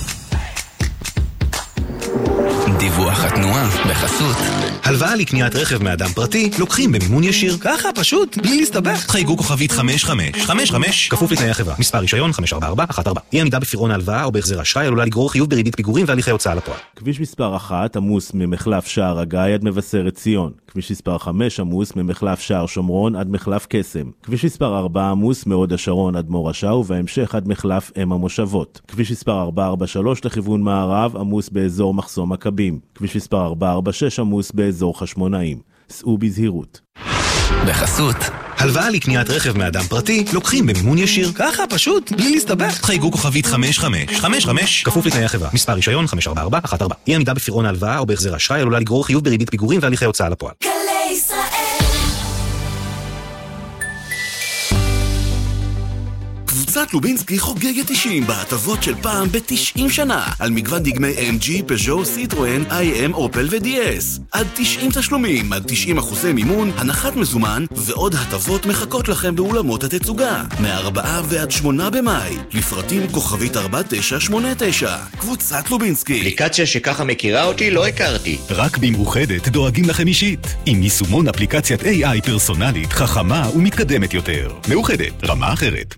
דיווח התנועה בחסות. הלוואה לקניית רכב מאדם פרטי לוקחים במימון ישיר. ככה פשוט, בלי להסתבך. חייגו כוכבית חמש חמש חמש חמש כפוף לתנאי החברה. מספר רישיון חמש ארבע ארבע אחת ארבע. אי עמידה בפירעון ההלוואה או בהחזר אשראי עלולה לגרור חיוב בריבית פיגורים והליכי הוצאה לפועל. כביש מספר אחת עמוס ממחלף שער הגיא עד מבשרת ציון. כביש מספר חמש עמוס ממחלף שער שומרון עד מחלף קסם. כביש מספר ארבע עמוס מהוד השרון עד מורשה ובהמשך עד מחלף אם המושבות. כביש מספר ארבע ארבע שלוש לכיוון מערב עמוס באזור מחסום מכבים. כביש מספר ארבע ארבע שש עמוס באזור חשמונאים. סעו בזהירות. בחסות. הלוואה לקניית רכב מאדם פרטי לוקחים במימון ישיר. ככה פשוט, בלי להסתבך. חייגו כוכבית חמש חמש חמש חמש כפוף לתנאי החברה. מספר רישיון חמש ארבע ארבע אחת ארבע. אי עמידה בפירעון ההלוואה או בהחזר אשראי עלולה לגרור חיוב בריבית פיגורים והליכי הוצאה לפועל. גלי ישראל. קבוצת לובינסקי חוגגת תשעים בהטבות של פעם ב-תשעים שנה על מגוון דגמי אם ג'י, פז'ו, סיטרואן, איי אם, אופל ו-די אס. עד תשעים תשלומים, עד תשעים אחוזי מימון, הנחת מזומן ועוד הטבות מחכות לכם באולמות התצוגה. מהארבעה ועד שמונה במאי. לפרטים כוכבית ארבע תשע שמונה תשע. קבוצת לובינסקי. אפליקציה שככה מכירה אותי לא הכרתי. רק במאוחדת דואגים לכם אישית. עם יישומון אפליקציית איי איי פרסונלית, חכמה ומתקדמת יותר. מאוחדת, רמה אחרת.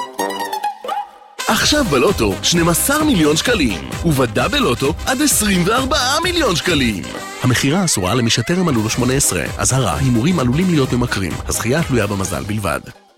עכשיו בלוטו שנים עשר מיליון שקלים, ובדאבל לוטו עד עשרים וארבעה מיליון שקלים. המחירה אסורה למי שטרם מלאו לו שמונה עשרה. אזהרה, הימורים עלולים להיות ממכרים. הזכייה תלויה במזל בלבד.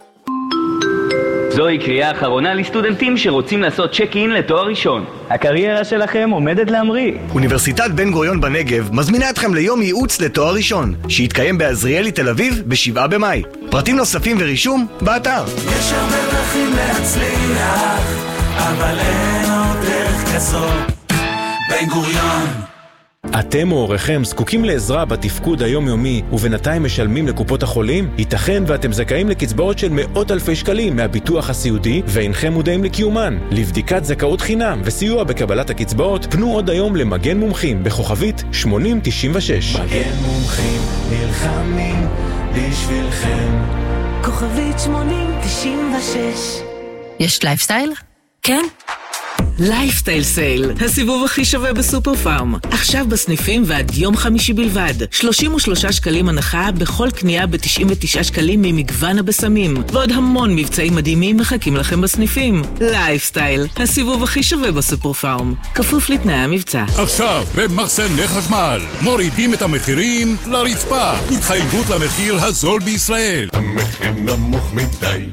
זוהי קריאה אחרונה לסטודנטים שרוצים לעשות צ'ק אין לתואר ראשון. הקריירה שלכם עומדת להמריא. אוניברסיטת בן גוריון בנגב מזמינה אתכם ליום ייעוץ לתואר ראשון, שיתקיים בעזריאלי תל אביב בשבעה במאי. פרטים נוספים ורישום באתר. יש הרבה דרכים להצליח, אבל אין עוד דרך כזאת. בן גוריון. אתם או הוריכם זקוקים לעזרה בתפקוד היומיומי ובינתיים משלמים לקופות החולים? ייתכן ואתם זכאים לקצבאות של מאות אלפי שקלים מהביטוח הסיעודי ואינכם מודעים לקיומן. לבדיקת זכאות חינם וסיוע בקבלת הקצבאות פנו עוד היום למגן מומחים בכוכבית שמונים תשעים ושש. מגן מומחים נלחמים בשבילכם. כוכבית שמונים תשעים ושש. יש לייפסטייל? כן. לייפסטייל סייל, הסיבוב הכי שווה בסופר פארם. עכשיו בסניפים ועד יום חמישי בלבד. שלושים ושלושה שקלים הנחה בכל קנייה ב-תשעים ותשעה שקלים ממגוון הבשמים. ועוד המון מבצעים מדהימים מחכים לכם בסניפים. לייפסטייל, הסיבוב הכי שווה בסופר פארם. כפוף לתנאי המבצע. עכשיו, במחסני חשמל, מורידים את המחירים לרצפה. התחייבות למחיר הזול בישראל. המחיר נמוך מדי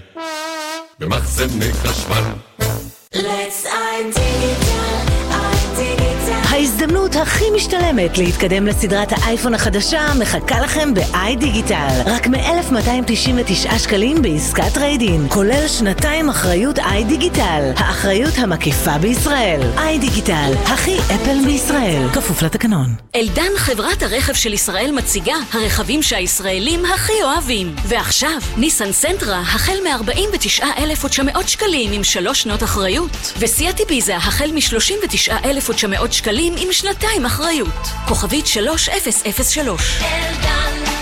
במחסני חשמל. Let's iDigital, iDigital. ההזדמנות הכי משתלמת להתקדם לסדרת האייפון החדשה מחכה לכם ב-iDigital. רק מ-אלף מאתיים תשעים ותשעה שקלים בעסקת טרייד-אין, כולל שנתיים אחריות iDigital, האחריות המקיפה בישראל. iDigital, הכי אפל בישראל, כפוף לתקנון. אלדן, חברת הרכב של ישראל, מציגה הרכבים שהישראלים הכי אוהבים. ועכשיו, ניסן סנטרה החל מ-ארבעים ותשעה אלף ותשע מאות שקלים עם שלוש שנות אחריות, וסיאט איביזה החל מ-שלושים ותשעה אלף ותשע מאות שקלים עם שנתיים אחריות. כוכבית שלוש אפס אפס שלוש. אלדן,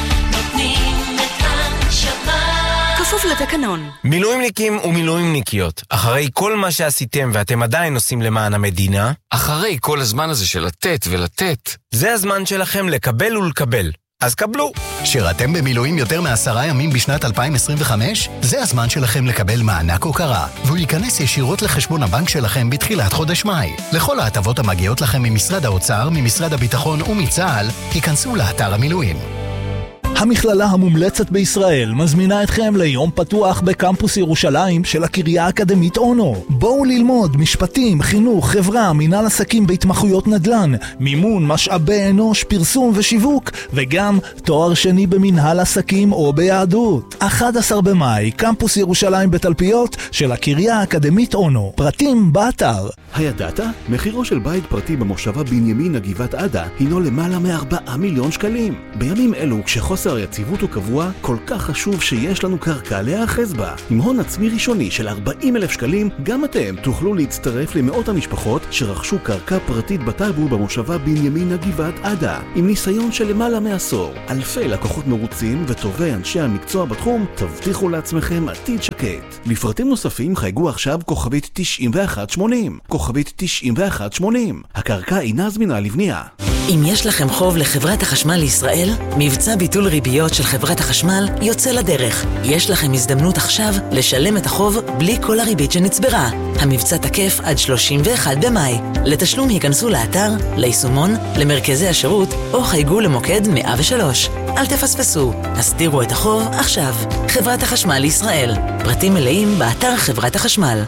נותנים את הנשמה. כפוף לתקנון. מילואימניקים ומילואימניקיות, אחרי כל מה שעשיתם ואתם עדיין עושים למען המדינה, אחרי כל הזמן הזה של לתת ולתת, זה הזמן שלכם לקבל ולקבל. אז קבלו. שירתם במילואים יותר מעשרה ימים בשנת אלפיים עשרים וחמש? זה הזמן שלכם לקבל מענק הוקרה, והוא ייכנס ישירות לחשבון הבנק שלכם בתחילת חודש מאי. לכל ההטבות המגיעות לכם ממשרד האוצר, ממשרד הביטחון ומצה"ל, ייכנסו לאתר המילואים. המכללה המומלצת בישראל מזמינה אתכם ליום פתוח בקמפוס ירושלים של הקריה האקדמית אונו. בואו ללמוד משפטים, חינוך, חברה, מנהל עסקים בהתמחויות נדל"ן, מימון, משאבי אנוש, פרסום ושיווק, וגם תואר שני במנהל עסקים או ביהדות. אחד עשר במאי, קמפוס ירושלים בתלפיות של הקריה האקדמית אונו. פרטים באתר. הידעת? מחירו של בית פרטי במושבה בנימין גבעת עדה הינו למעלה מארבעה מיליון שקלים. בימים אלו, כשחוסר היציבות הוא קבוע, כל כך חשוב שיש לנו קרקע להאחז בה. עם הון עצמי ראשוני של ארבעים אלף שקלים, גם אתם תוכלו להצטרף למאות המשפחות שרכשו קרקע פרטית בטאבו במושבה בנימין גבעת עדה. עם ניסיון של למעלה מעשור, אלפי לקוחות מרוצים וטובי אנשי המקצוע בתחום, תבטיחו לעצמכם עתיד שקט. לפרטים נוספים חייגו עכשיו כוכבית תשעים ואחת שמונים. כוכבית תשעים ואחת שמונים. הקרקע אינה זמינה לבנייה. אם יש לכם חוב לחברת החשמל לישראל, מבצע ביטול ריביות של חברת החשמל יוצא לדרך. יש לכם הזדמנות עכשיו לשלם את החוב בלי כל הריבית שנצברה. המבצע תקף עד שלושים ואחד במאי. לתשלום ייכנסו לאתר, ליישומון, למרכזי השירות או חייגו למוקד מאה ושלוש. אל תפספסו, הסתירו את החוב עכשיו. חברת החשמל לישראל. פרטים מלאים באתר חברת החשמל.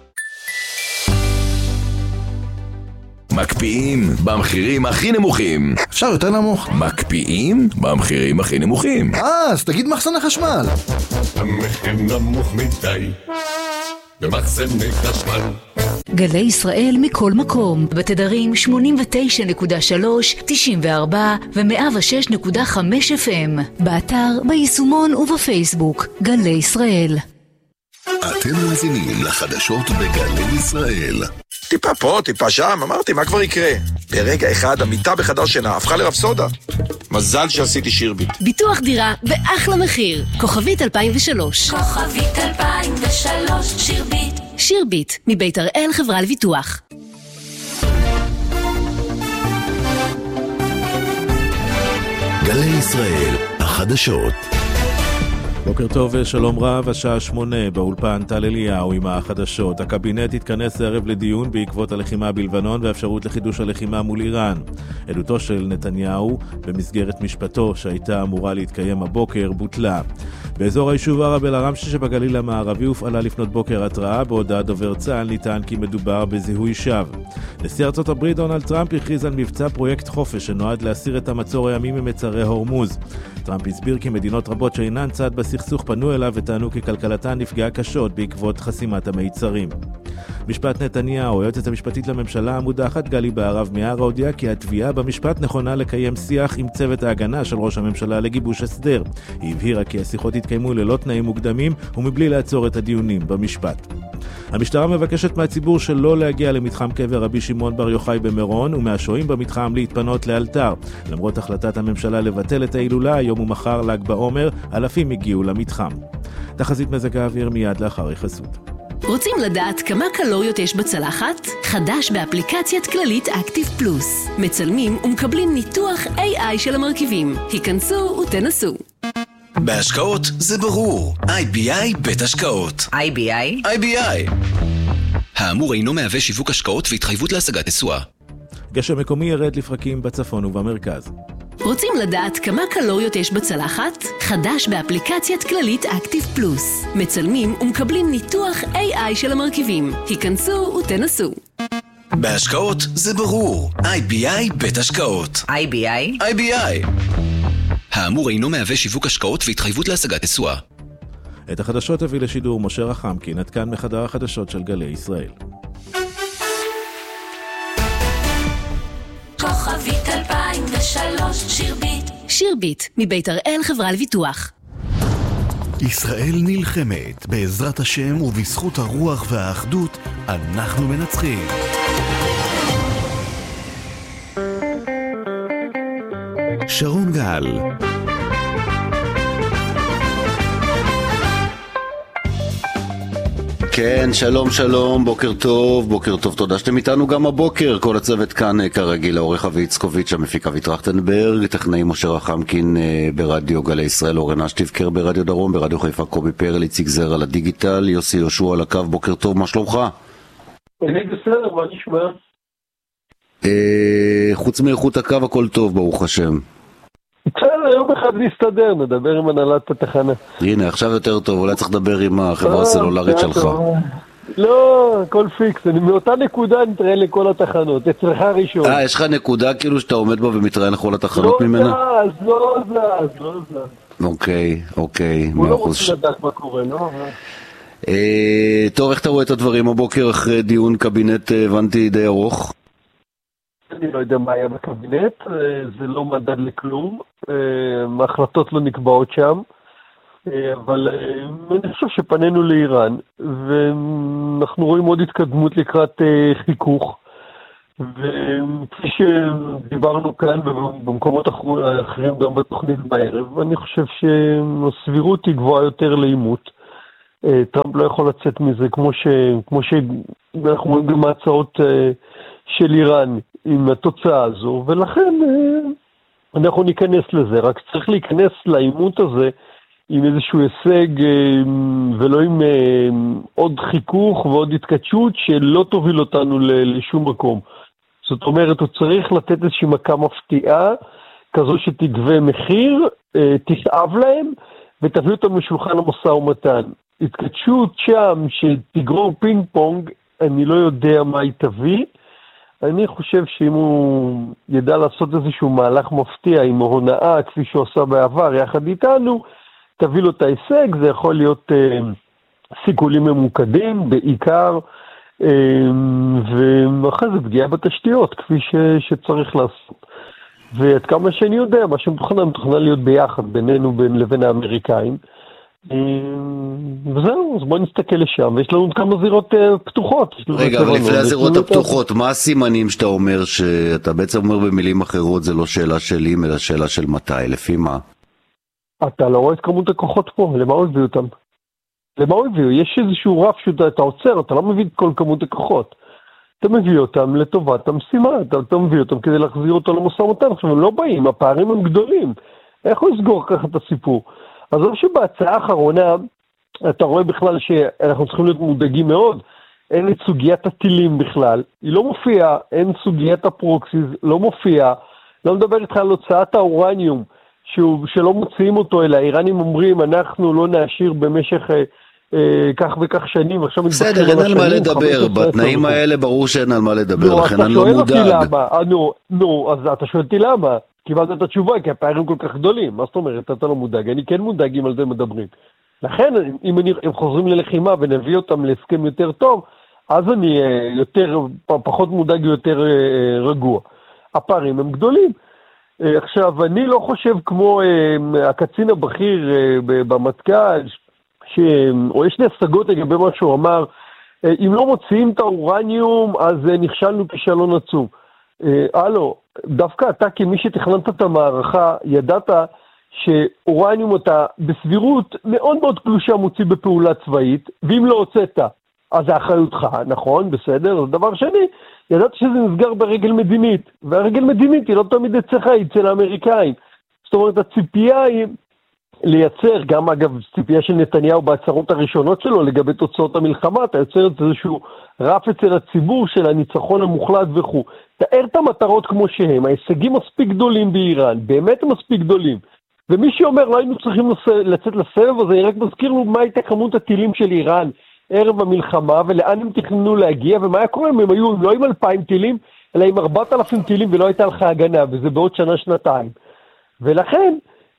מקפיאים במחירים הכי נמוכים. אפשר יותר נמוך. מקפיאים במחירים הכי נמוכים. אה, אז תגיד מחסני חשמל. המחיר נמוך מדי במחסני חשמל. גלי ישראל מכל מקום, בתדרים שמונים ותשע נקודה שלוש, תשעים וארבע ו-מאה ושש נקודה חמש אף אם. באתר, ביישומון ובפייסבוק. גלי ישראל. אתם מאזינים לחדשות בגלי ישראל. טיפה פה, טיפה שם, אמרתי, מה כבר יקרה? ברגע אחד המיטה בחדר שינה הפכה לרפסודה. מזל שעשיתי שירביט. ביטוח דירה באחלה מחיר. כוכבית אלפיים ושלוש. כוכבית אלפיים ושלוש, שירביט. שירביט, מבית הראל חברה לביטוח. גלי ישראל, החדשות. בוקר טוב ושלום רב, השעה שמונה באולפן טל אליהו עם החדשות. הקבינט התכנס הערב לדיון בעקבות הלחימה בלבנון ואפשרות לחידוש הלחימה מול איראן. עדותו של נתניהו במסגרת משפטו שהייתה אמורה להתקיים הבוקר בוטלה. באזור היישוב ערב אל-עראמשה שבגליל המערבי הופעלה לפנות בוקר התראה, בהודעת דובר צה"ל נטען כי מדובר בזיהוי שווא. נשיא ארצות הברית דונלד טראמפ הכריז על מבצע פרויקט חופש שנועד להסיר את המצור הימי ממצרי הורמוז. טראמפ הסביר כי מדינות רבות שאינן צד בסכסוך פנו אליו וטענו כי כלכלתן נפגעה קשות בעקבות חסימת המיצרים. משפט נתניהו, היועצת המשפטית לממשלה המודחת גלי בהרב מיארה הודיעה כי התביעה במשפט נכונה לקיים שיח עם צוות ההגנה של ראש הממשלה לגיבוש הסדר. היא הבהירה כי השיחות התקיימו ללא תנאים מוקדמים ומבלי לעצור את הדיונים במשפט. המשטרה מבקשת מהציבור שלא להגיע למתחם קבר רבי שמעון בר יוחאי במירון ומהשוהים במתחם להתפנות לאלתר. למרות החלטת הממשלה לבטל את ההילולה, היום ומחר ל"ג בעומר, אלפים הגיעו למתחם. תחזית מזג האוויר מיד לאחר החסות. רוצים לדעת כמה קלוריות יש בצלחת? חדש באפליקציית כללית אקטיב פלוס. מצלמים ומקבלים ניתוח איי איי של המרכיבים. היכנסו ותנסו. בהשקעות זה ברור. איי בי איי בית השקעות. איי בי איי? איי בי איי. האמור אינו מהווה שיווק השקעות והתחייבות להשגת תשואה. גשם מקומי ירד לפרקים בצפון ובמרכז. רוצים לדעת כמה קלוריות יש בצלחת? חדש באפליקציית כללית אקטיב פלוס. מצלמים ומקבלים ניתוח איי איי של המרכיבים. היכנסו ותנסו. בהשקעות זה ברור. איי בי איי בית השקעות. איי בי איי? איי בי איי. האמור אינו מהווה שיווק השקעות והתחייבות להשגת תשואה. את החדשות הביא לשידור משה רחמקין, עד כאן מחדר החדשות של גלי ישראל. כוכבית אלפיים ושלוש, שירביט. שירביט, מבית הראל חברה לביטוח. ישראל נלחמת, בעזרת השם ובזכות הרוח והאחדות, אנחנו מנצחים. שרון גל. כן, שלום שלום, בוקר טוב, בוקר טוב, תודה שאתם איתנו גם הבוקר. כל הצוות כאן כרגיל, העורך אבי יצקוביץ', המפיק אבי טרכטנברג, טכנאי משה רחמקין ברדיו גלי ישראל, אורן אשטיבקר ברדיו דרום, ברדיו חיפה קובי פרל, איציק זר על הדיגיטל, יוסי יהושע על הקו, בוקר טוב, מה שלומך? אני בסדר, מה נשמע? חוץ מאיכות הקו הכל טוב, ברוך השם. בסדר, יום אחד נסתדר, נדבר עם הנהלת התחנה. הנה, עכשיו יותר טוב, אולי צריך לדבר עם החברה הסלולרית שלך. לא, הכל פיקס, אני מאותה נקודה נתראה לכל התחנות, אצלך ראשון. אה, יש לך נקודה כאילו שאתה עומד בה ומתראה לכל התחנות ממנה? לא זז, לא זז, לא זז. אוקיי, אוקיי. הוא לא רוצה לדעת מה קורה, לא? טוב, איך אתה רואה את הדברים הבוקר אחרי דיון קבינט, הבנתי די ארוך? אני לא יודע מה היה בקבינט, זה לא מדד לכלום, ההחלטות לא נקבעות שם, אבל אני חושב שפנינו לאיראן, ואנחנו רואים עוד התקדמות לקראת חיכוך, וכפי שדיברנו כאן ובמקומות אחרים גם בתוכנית בערב, אני חושב שהסבירות היא גבוהה יותר לאימות. טראמפ לא יכול לצאת מזה כמו ש... כמו שאנחנו רואים גם ההצעות של איראן עם התוצאה הזו, ולכן אנחנו ניכנס לזה, רק צריך להיכנס לאימות הזה עם איזשהו הישג ולא עם עוד חיכוך ועוד התקדשות שלא תוביל אותנו לשום מקום. זאת אומרת, הוא צריך לתת איזושהי מכה מפתיעה, כזו שתגבה מחיר, תכאב להם ותביא אותם לשולחן המשא ומתן. התקדשות שם שתגרור פינג פונג, אני לא יודע מה היא תביא. אני חושב שאם הוא ידע לעשות איזשהו מהלך מפתיע עם ההונאה, כפי שהוא עשה בעבר, יחד איתנו, תביא לו את ההישג. זה יכול להיות אה, סיכולים ממוקדים, בעיקר, אה, ואחרי זה פגיעה בתשתיות, כפי ש, שצריך לעשות. ועד כמה שאני יודע, מה שמתוכנן, מתוכנן להיות ביחד בינינו בין, לבין האמריקאים, וזהו, אז בואו נסתכל לשם, ויש לנו כמה זירות פתוחות. רגע, אבל לפני הזירות הפתוחות, מה הסימנים שאתה אומר, שאתה בעצם אומר במילים אחרות, זה לא שאלה של אם, אלא שאלה של מתי, לפי מה? אתה לא רואה את כמות הכוחות פה, למה הוא הביא אותם? למה הוא הביא? יש איזשהו רף שאתה עוצר, אתה לא מביא את כל כמות הכוחות. אתה מביא אותם לטובת המשימה, אתה, אתה מביא אותם כדי להחזיר אותו למשא ומתן. עכשיו הם לא באים, הפערים הם גדולים. איך הוא יסגור ככה את הסיפור? אז אני חושב שבהצעה האחרונה, אתה רואה בכלל שאנחנו צריכים להיות מודאגים מאוד, אין את סוגיית הטילים בכלל, היא לא מופיעה, אין סוגיית הפרוקסיס, לא מופיעה, לא מדבר איתך על הוצאת האורניום, שהוא, שלא מוציאים אותו, אלא האיראנים אומרים, אנחנו לא נאשיר במשך אה, אה, כך וכך שנים, ועכשיו בסדר, אין על מה לדבר, בתנאים האלה ברור שאין על מה לדבר, לכן אני לא מודאג. נו, נו, אז אתה שואל אותי למה? קיבלת את התשובה, כי הפערים כל כך גדולים. מה זאת אומרת? אתה לא מודאג. אני כן מודאג אם על זה מדברים. לכן, אם הם חוזרים ללחימה ונביא אותם להסכם יותר טוב, אז אני יותר, פחות מודאג ויותר רגוע. הפערים הם גדולים. עכשיו, אני לא חושב כמו הקצין הבכיר במטכ"ל, או יש לי השגות לגבי מה שהוא אמר, אם לא מוציאים את האורניום, אז נכשלנו כישלון עצום. הלו, דווקא אתה כמי שתכננת את המערכה, ידעת שאורניום אתה בסבירות מאוד מאוד קלושה מוציא בפעולה צבאית, ואם לא הוצאת, אז זה אחריותך, נכון? בסדר? אז דבר שני, ידעת שזה נסגר ברגל מדינית, והרגל מדינית היא לא תמיד אצלך, היא אצל האמריקאים. זאת אומרת, הציפייה היא לייצר, גם אגב ציפייה של נתניהו בהצהרות הראשונות שלו לגבי תוצאות המלחמה, אתה יוצר את איזשהו רף אצל הציבור של הניצחון המוחלט וכו'. תאר את המטרות כמו שהם, ההישגים מספיק גדולים באיראן, באמת מספיק גדולים. ומי שאומר לא היינו צריכים לצאת לסבב הזה, רק מזכיר לו מה הייתה כמות הטילים של איראן ערב המלחמה, ולאן הם תכננו להגיע, ומה היה קורה? הם היו לא עם אלפיים טילים, אלא עם ארבעת אלפים טילים, ולא הייתה לך הגנה, וזה בעוד שנה, שנתיים. ולכן,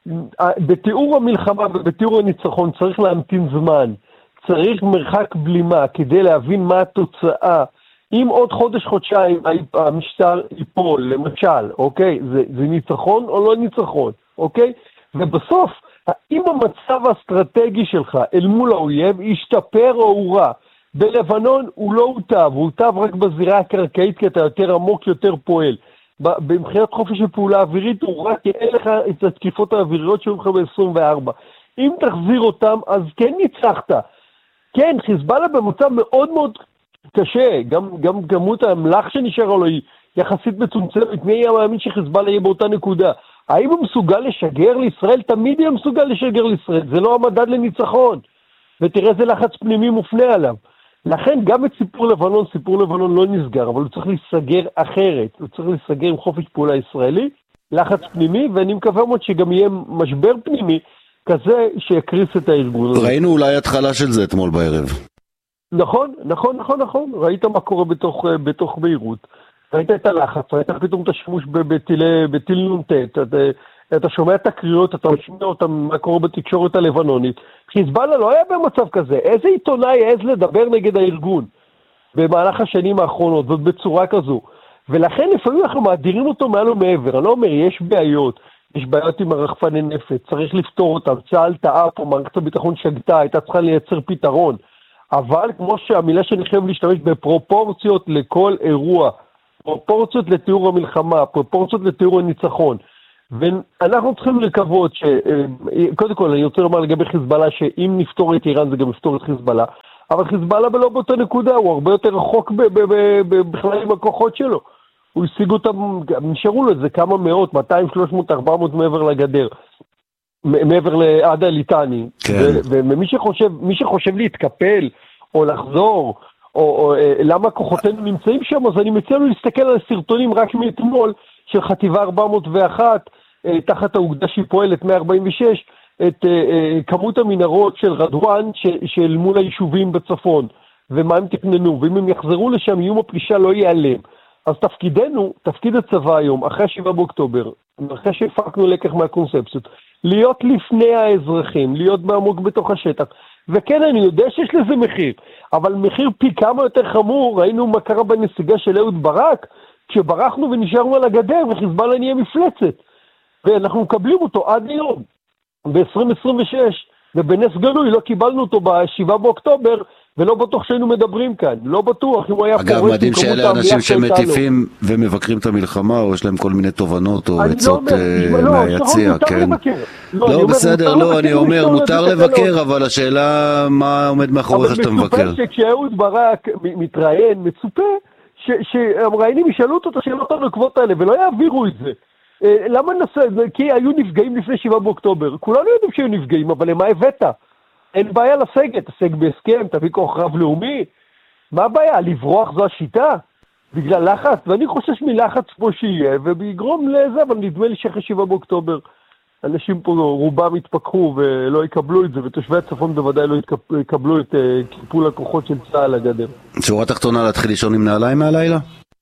בתיאור המלחמה ובתיאור הניצחון צריך להמתין זמן, צריך מרחק בלימה כדי להבין מה התוצאה. אם עוד חודש, חודשיים המשטר ייפול, למשל, אוקיי, זה, זה ניצחון או לא ניצחון, אוקיי? ובסוף, האם המצב האסטרטגי שלך אל מול האויב ישתפר או הוא רע? בלבנון הוא לא הוטב, הוא הוטב רק בזירה הקרקעית, כי אתה יותר עמוק, יותר פועל. במחירת חופש של פעולה אווירית הוא רק אין לך את התקיפות האוויריות שהיו לך ב-עשרים וארבע. אם תחזיר אותם, אז כן ניצחת. כן, חיזבאללה במצב מאוד מאוד קשה, גם, גם כמות המלח שנשאר לו היא יחסית מצומצמת, מי יהיה מאמין שחיזבאללה יהיה באותה נקודה? האם הוא מסוגל לשגר לישראל? תמיד יהיה מסוגל לשגר לישראל, זה לא המדד לניצחון, ותראה איזה לחץ פנימי מופנה עליו. לכן גם את סיפור לבנון, סיפור לבנון לא נסגר, אבל הוא צריך להיסגר אחרת, הוא צריך להיסגר עם חופש פעולה ישראלי, לחץ פנימי, ואני מקווה מאוד שגם יהיה משבר פנימי כזה שיקריס את הארגון. ראינו אולי התחלה של זה אתמול בערב. נכון, נכון, נכון, נכון, ראית מה קורה בתוך, בתוך ביירות, ראית את הלחץ, ראית פתאום את השימוש בטיל, בטיל נונט, אתה, אתה שומע את הקריאות, אתה שומע אותם מה קורה בתקשורת הלבנונית. חיזבאללה לא היה במצב כזה, איזה עיתונאי העז לדבר נגד הארגון במהלך השנים האחרונות, זאת בצורה כזו, ולכן לפעמים אנחנו מאדירים אותו מעל ומעבר. אני לא אומר, יש בעיות, יש בעיות עם הרחפני נפץ, צריך לפתור אותם, צה"ל טעה פה, מערכת הביטחון שגתה, הייתה צריכה לייצר פתרון, אבל כמו שהמילה שאני חייב להשתמש בפרופורציות לכל אירוע, פרופורציות לתיאור המלחמה, פרופורציות לתיאור הניצחון, ואנחנו צריכים לקוות ש... קודם כל, אני רוצה לומר לגבי חיזבאללה, שאם נפתור את איראן זה גם נפתור את חיזבאללה, אבל חיזבאללה לא באותה נקודה, הוא הרבה יותר רחוק בכלל עם הכוחות שלו. הוא השיג אותם, נשארו לו את זה כמה מאות, מאתיים, שלוש מאות, ארבע מאות מעבר לגדר, מעבר לעד הליטני. כן. ומי שחושב, מי שחושב להתקפל או לחזור, או, או למה כוחותינו נמצאים שם, אז אני מציע לו להסתכל על הסרטונים רק מאתמול של חטיבה ארבע מאות ואחת, תחת האוגדה שהיא פועלת מאה ארבעים ושש, את כמות המנהרות של רדואן של מול היישובים בצפון, ומה הם תכננו, ואם הם יחזרו לשם, איום הפלישה לא ייעלם. אז תפקידנו, תפקיד הצבא היום, אחרי שבעה באוקטובר, אחרי שהפקנו לקח מהקונספציות, להיות לפני האזרחים, להיות בעמוק בתוך השטח, וכן, אני יודע שיש לזה מחיר, אבל מחיר פי כמה יותר חמור. ראינו מה קרה בנסיגה של אהוד ברק, כשברחנו ונשארנו על הגדר, וחיזבאללה נהיה מפלצת, ואנחנו מקבלים אותו עד היום. ב-עשרים עשרים ושש ובנס גלוי לא קיבלנו אותו בשבעה באוקטובר, ולא בטוח שהיינו מדברים כאן, לא בטוח אם הוא היה פורש. אגב, מדהים שאלה אנשים שמטיפים ומבקרים את המלחמה, או יש להם כל מיני תובנות או עצות מהיציע, כן? לא, בסדר, לא, אני אומר, מותר לבקר, אבל השאלה מה עומד מאחוריך שאתה מבקר. אבל מצופה שכשאהוד ברק מתראיין, מצופה שהמראיינים ישאלו אותו את השאלות הנוקבות האלה, ולא יעבירו את זה. למה נעשה? כי היו נפגעים לפני שבעה באוקטובר. כולנו יודעים שהיו נפגעים, אבל למה הבאת? אין בעיה לסגת, תסג בהסכם, תביא כוח רב לאומי. מה הבעיה? לברוח זו השיטה? בגלל לחץ? ואני חושש מלחץ פה שיהיה, וביגרום לזה, אבל נדמה לי שאחרי שבעה באוקטובר, אנשים פה רובם יתפקחו ולא יקבלו את זה, ותושבי הצפון בוודאי לא יקבלו את קיפול הכוחות של צה"ל הגדר. שורה תחתונה להתחיל לישון עם נעליים מהלילה?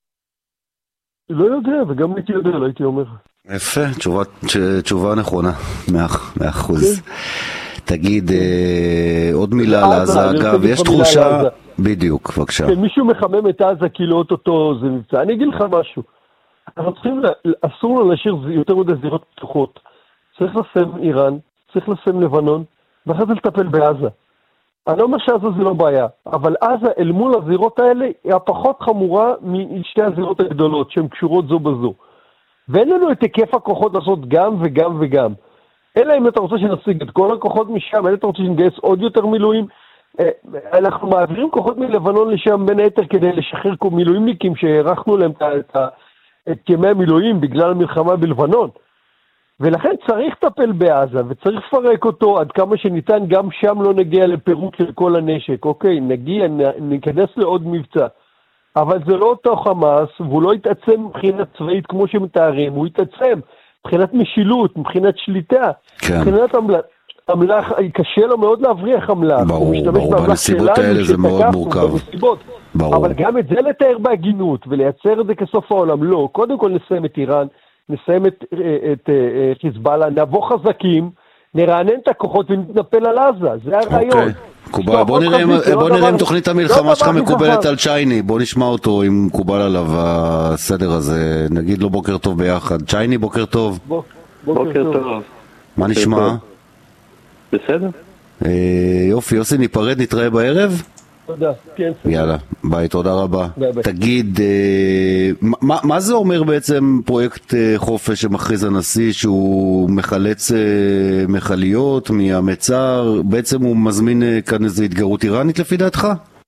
לא יודע, וגם הייתי יודע, לא הייתי אומר. יפה, תשובה, תשובה נכונה, מאה אחוז. תגיד, עוד מילה על עזה, אגב, יש תחושה... בדיוק, בבקשה. מישהו מחמם את עזה כאילו אותו זה מבצע. אני אגיד לך משהו. אנחנו צריכים, אסור לו להשאיר יותר מדי זירות פתוחות. צריך לסיים איראן, צריך לסיים לבנון, ואחרי זה לטפל בעזה. אני לא אומר שעזה זה לא בעיה, אבל עזה אל מול הזירות האלה היא הפחות חמורה משתי הזירות הגדולות, שהן קשורות זו בזו. ואין לנו את היקף הכוחות לעשות גם וגם וגם. אלא אם אתה רוצה שנשיג את כל הכוחות משם, אלא אתה רוצה שנגייס עוד יותר מילואים. אנחנו מעבירים כוחות מלבנון לשם בין היתר כדי לשחרר מילואימניקים שהערכנו להם את, את ימי המילואים בגלל המלחמה בלבנון. ולכן צריך לטפל בעזה וצריך לפרק אותו עד כמה שניתן, גם שם לא נגיע לפירוק של כל הנשק. אוקיי, נגיע, ניכנס לעוד מבצע. אבל זה לא אותו חמאס, והוא לא יתעצם מבחינת צבאית כמו שמתארים, הוא יתעצם מבחינת משילות, מבחינת שליטה, כן. מבחינת המלח, קשה לו מאוד להבריח המלח. ברור, ברור, בנסיבות האלה זה מאוד מורכב. ברור. אבל גם את זה לתאר בהגינות ולייצר את זה כסוף העולם, לא. קודם כל נסיים את איראן, נסיים את, את, את חיזבאללה, נבוא חזקים, נרענן את הכוחות ונתנפל על עזה, זה הרעיון. קובל, בוא נראה, בוא נראה אם תוכנית המלחמה שלך מקובלת על צ'ייני, בוא נשמע אותו אם מקובל עליו הסדר הזה, נגיד לו בוקר טוב ביחד. צ'ייני, בוקר טוב. בוקר טוב. מה נשמע? בסדר. יופי, יוסי, ניפרד, נתראה בערב? תודה, כן. יאללה, ביי, תודה רבה. תגיד, מה, מה זה אומר בעצם פרויקט חופש שמכריז הנשיא, שהוא מחלץ מחליות מהמצר, בעצם הוא מזמין כאן איזו התגרות איראנית לפי דעתך?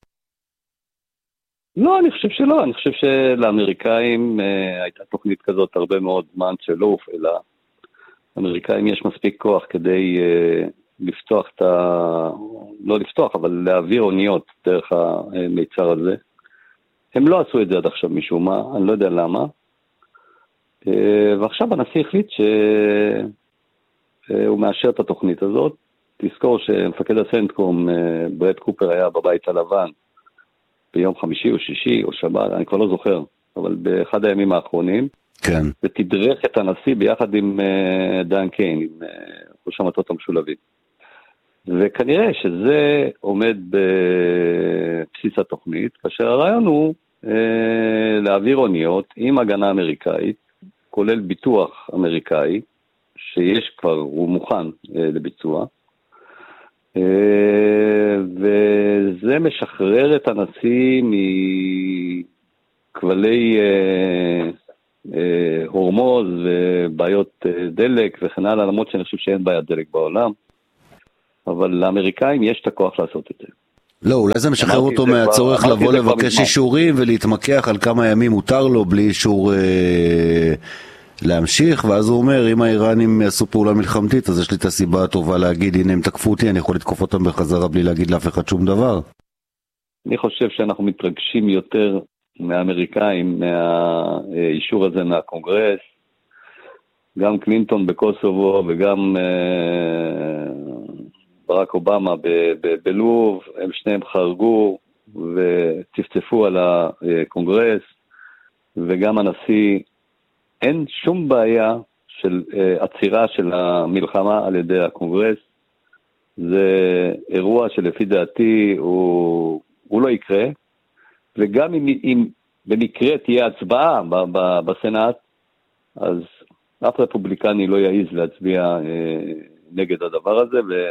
לא, אני חושב שלא, אני חושב שלאמריקאים הייתה תוכנית כזאת הרבה מאוד זמן שלא הופעלה. לאמריקאים יש מספיק כוח כדי לפתוח את ה... לא לפתוח, אבל להעביר אוניות דרך המיצר הזה. הם לא עשו את זה עד עכשיו משום מה, אני לא יודע למה. ועכשיו הנשיא החליט שהוא מאשר את התוכנית הזאת. תזכור שמפקד הסנטקום, ברד קופר, היה בבית הלבן ביום חמישי או שישי או שבת, אני כבר לא זוכר, אבל באחד הימים האחרונים. כן. ותדרך את הנשיא ביחד עם דן קיין, עם ראש המטות המשולבים. וכנראה שזה עומד בבסיס התוכנית, כאשר הרעיון הוא אה, להעביר אוניות עם הגנה אמריקאית, כולל ביטוח אמריקאי, שיש כבר, הוא מוכן אה, לביצוע, אה, וזה משחרר את הנשיא מכבלי אה, אה, הורמוז ובעיות אה, דלק וכן הלאה, למרות שאני חושב שאין בעיית דלק בעולם. אבל לאמריקאים יש את הכוח לעשות את זה. לא, אולי זה משחרר אותו מהצורך לבוא לבקש אישורים ולהתמקח על כמה ימים מותר לו בלי אישור אה, להמשיך, ואז הוא אומר, אם האיראנים יעשו פעולה מלחמתית, אז יש לי את הסיבה הטובה להגיד, הנה הם תקפו אותי, אני יכול לתקוף אותם בחזרה בלי להגיד לאף אחד שום דבר. אני חושב שאנחנו מתרגשים יותר מהאמריקאים, מהאישור הזה מהקונגרס, גם קלינטון בקוסובו וגם אה, ברק אובמה ב- ב- בלוב, הם שניהם חרגו וצפצפו על הקונגרס, וגם הנשיא, אין שום בעיה של אה, עצירה של המלחמה על ידי הקונגרס. זה אירוע שלפי דעתי הוא, הוא לא יקרה, וגם אם, אם במקרה תהיה הצבעה ב- ב- בסנאט, אז אף רפובליקני לא יעיז להצביע אה, נגד הדבר הזה,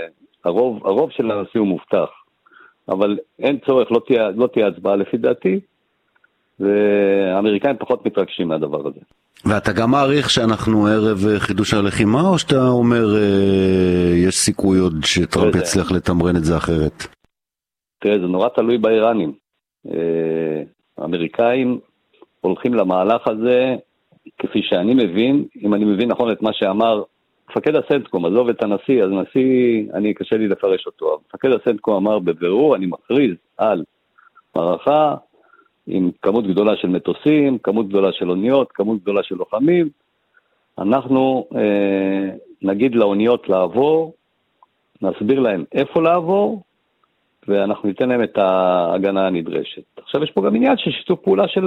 הרוב, הרוב של הנשיא הוא מובטח, אבל אין צורך, לא תהיה, לא תהיה הצבעה לפי דעתי, והאמריקאים פחות מתרגשים מהדבר הזה. ואתה גם מעריך שאנחנו ערב חידוש הלחימה, או שאתה אומר אה, יש סיכוי עוד שטראמפ יצליח לתמרן את זה אחרת? תראה, זה נורא תלוי באיראנים. אה, האמריקאים הולכים למהלך הזה, כפי שאני מבין, אם אני מבין נכון את מה שאמר מפקד הסנטקום, עזוב את הנשיא, אז נשיא, אני קשה לי לפרש אותו. מפקד הסנטקום אמר בבירור, אני מכריז על מערכה עם כמות גדולה של מטוסים, כמות גדולה של אוניות, כמות גדולה של לוחמים. אנחנו אה, נגיד לאוניות לעבור, נסביר להם איפה לעבור, ואנחנו ניתן להם את ההגנה הנדרשת. עכשיו יש פה גם עניין של שיתוף פעולה של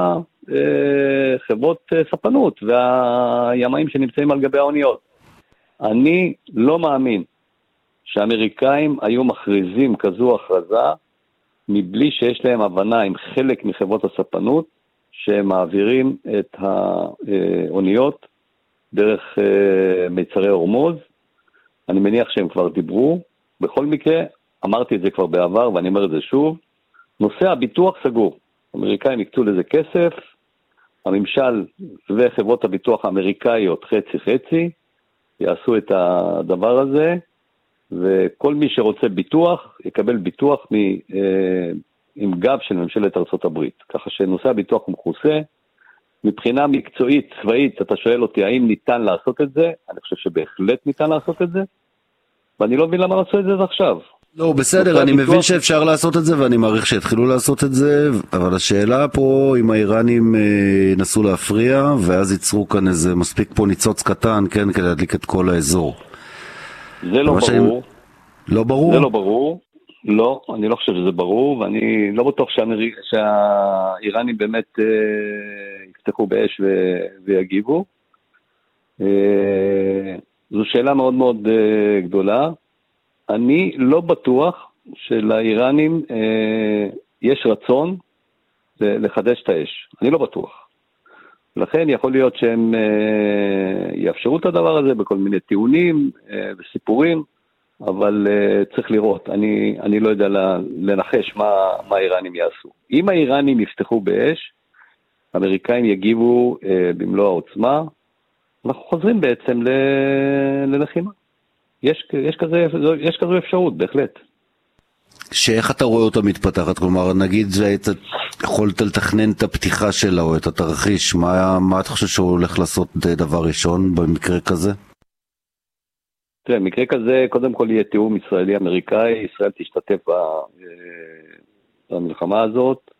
החברות ספנות והימאים שנמצאים על גבי האוניות. אני לא מאמין שהאמריקאים היו מכריזים כזו הכרזה, מבלי שיש להם הבנה עם חלק מחברות הספנות, שהם מעבירים את האוניות דרך מיצרי הורמוז. אני מניח שהם כבר דיברו. בכל מקרה, אמרתי את זה כבר בעבר, ואני אומר את זה שוב, נושא הביטוח סגור. האמריקאים יקצו לזה כסף, הממשל וחברות הביטוח האמריקאיות חצי חצי, יעשו את הדבר הזה, וכל מי שרוצה ביטוח, יקבל ביטוח מ, אה, עם גב של ממשלת ארצות הברית. ככה שנושא הביטוח הוא מכוסה. מבחינה מקצועית, צבאית, אתה שואל אותי, האם ניתן לעשות את זה? אני חושב שבהחלט ניתן לעשות את זה, ואני לא מבין למה לעשות את זה עכשיו. לא, בסדר, אני מבין שאפשר לעשות את זה, ואני מעריך שהתחילו לעשות את זה, אבל השאלה פה, אם האיראנים נסו להפריע, ואז ייצרו כאן איזה מספיק פה ניצוץ קטן, כן, כדי להדליק את כל האזור. זה לא ברור. לא ברור? זה לא ברור. לא, אני לא חושב שזה ברור, ואני לא בטוח שהאיראנים באמת יפתחו באש ויגיבו. זו שאלה מאוד מאוד גדולה. אני לא בטוח שלאיראנים אה, יש רצון לחדש את האש. אני לא בטוח. לכן יכול להיות שהם אה, יאפשרו את הדבר הזה בכל מיני טיעונים אה, וסיפורים, אבל אה, צריך לראות. אני, אני לא יודע לנחש מה, מה האיראנים יעשו. אם האיראנים יפתחו באש, האמריקאים יגיבו אה, במלוא העוצמה, אנחנו חוזרים בעצם ללחימה. יש, יש כזה, יש כזו אפשרות, בהחלט. שאיך אתה רואה אותה מתפתחת? כלומר, נגיד שהיית יכולת לתכנן את הפתיחה שלה או את התרחיש, מה, מה אתה חושב שהוא הולך לעשות דבר ראשון במקרה כזה? תראה, במקרה כזה, קודם כל יהיה תיאום ישראלי-אמריקאי, ישראל תשתתף במלחמה הזאת,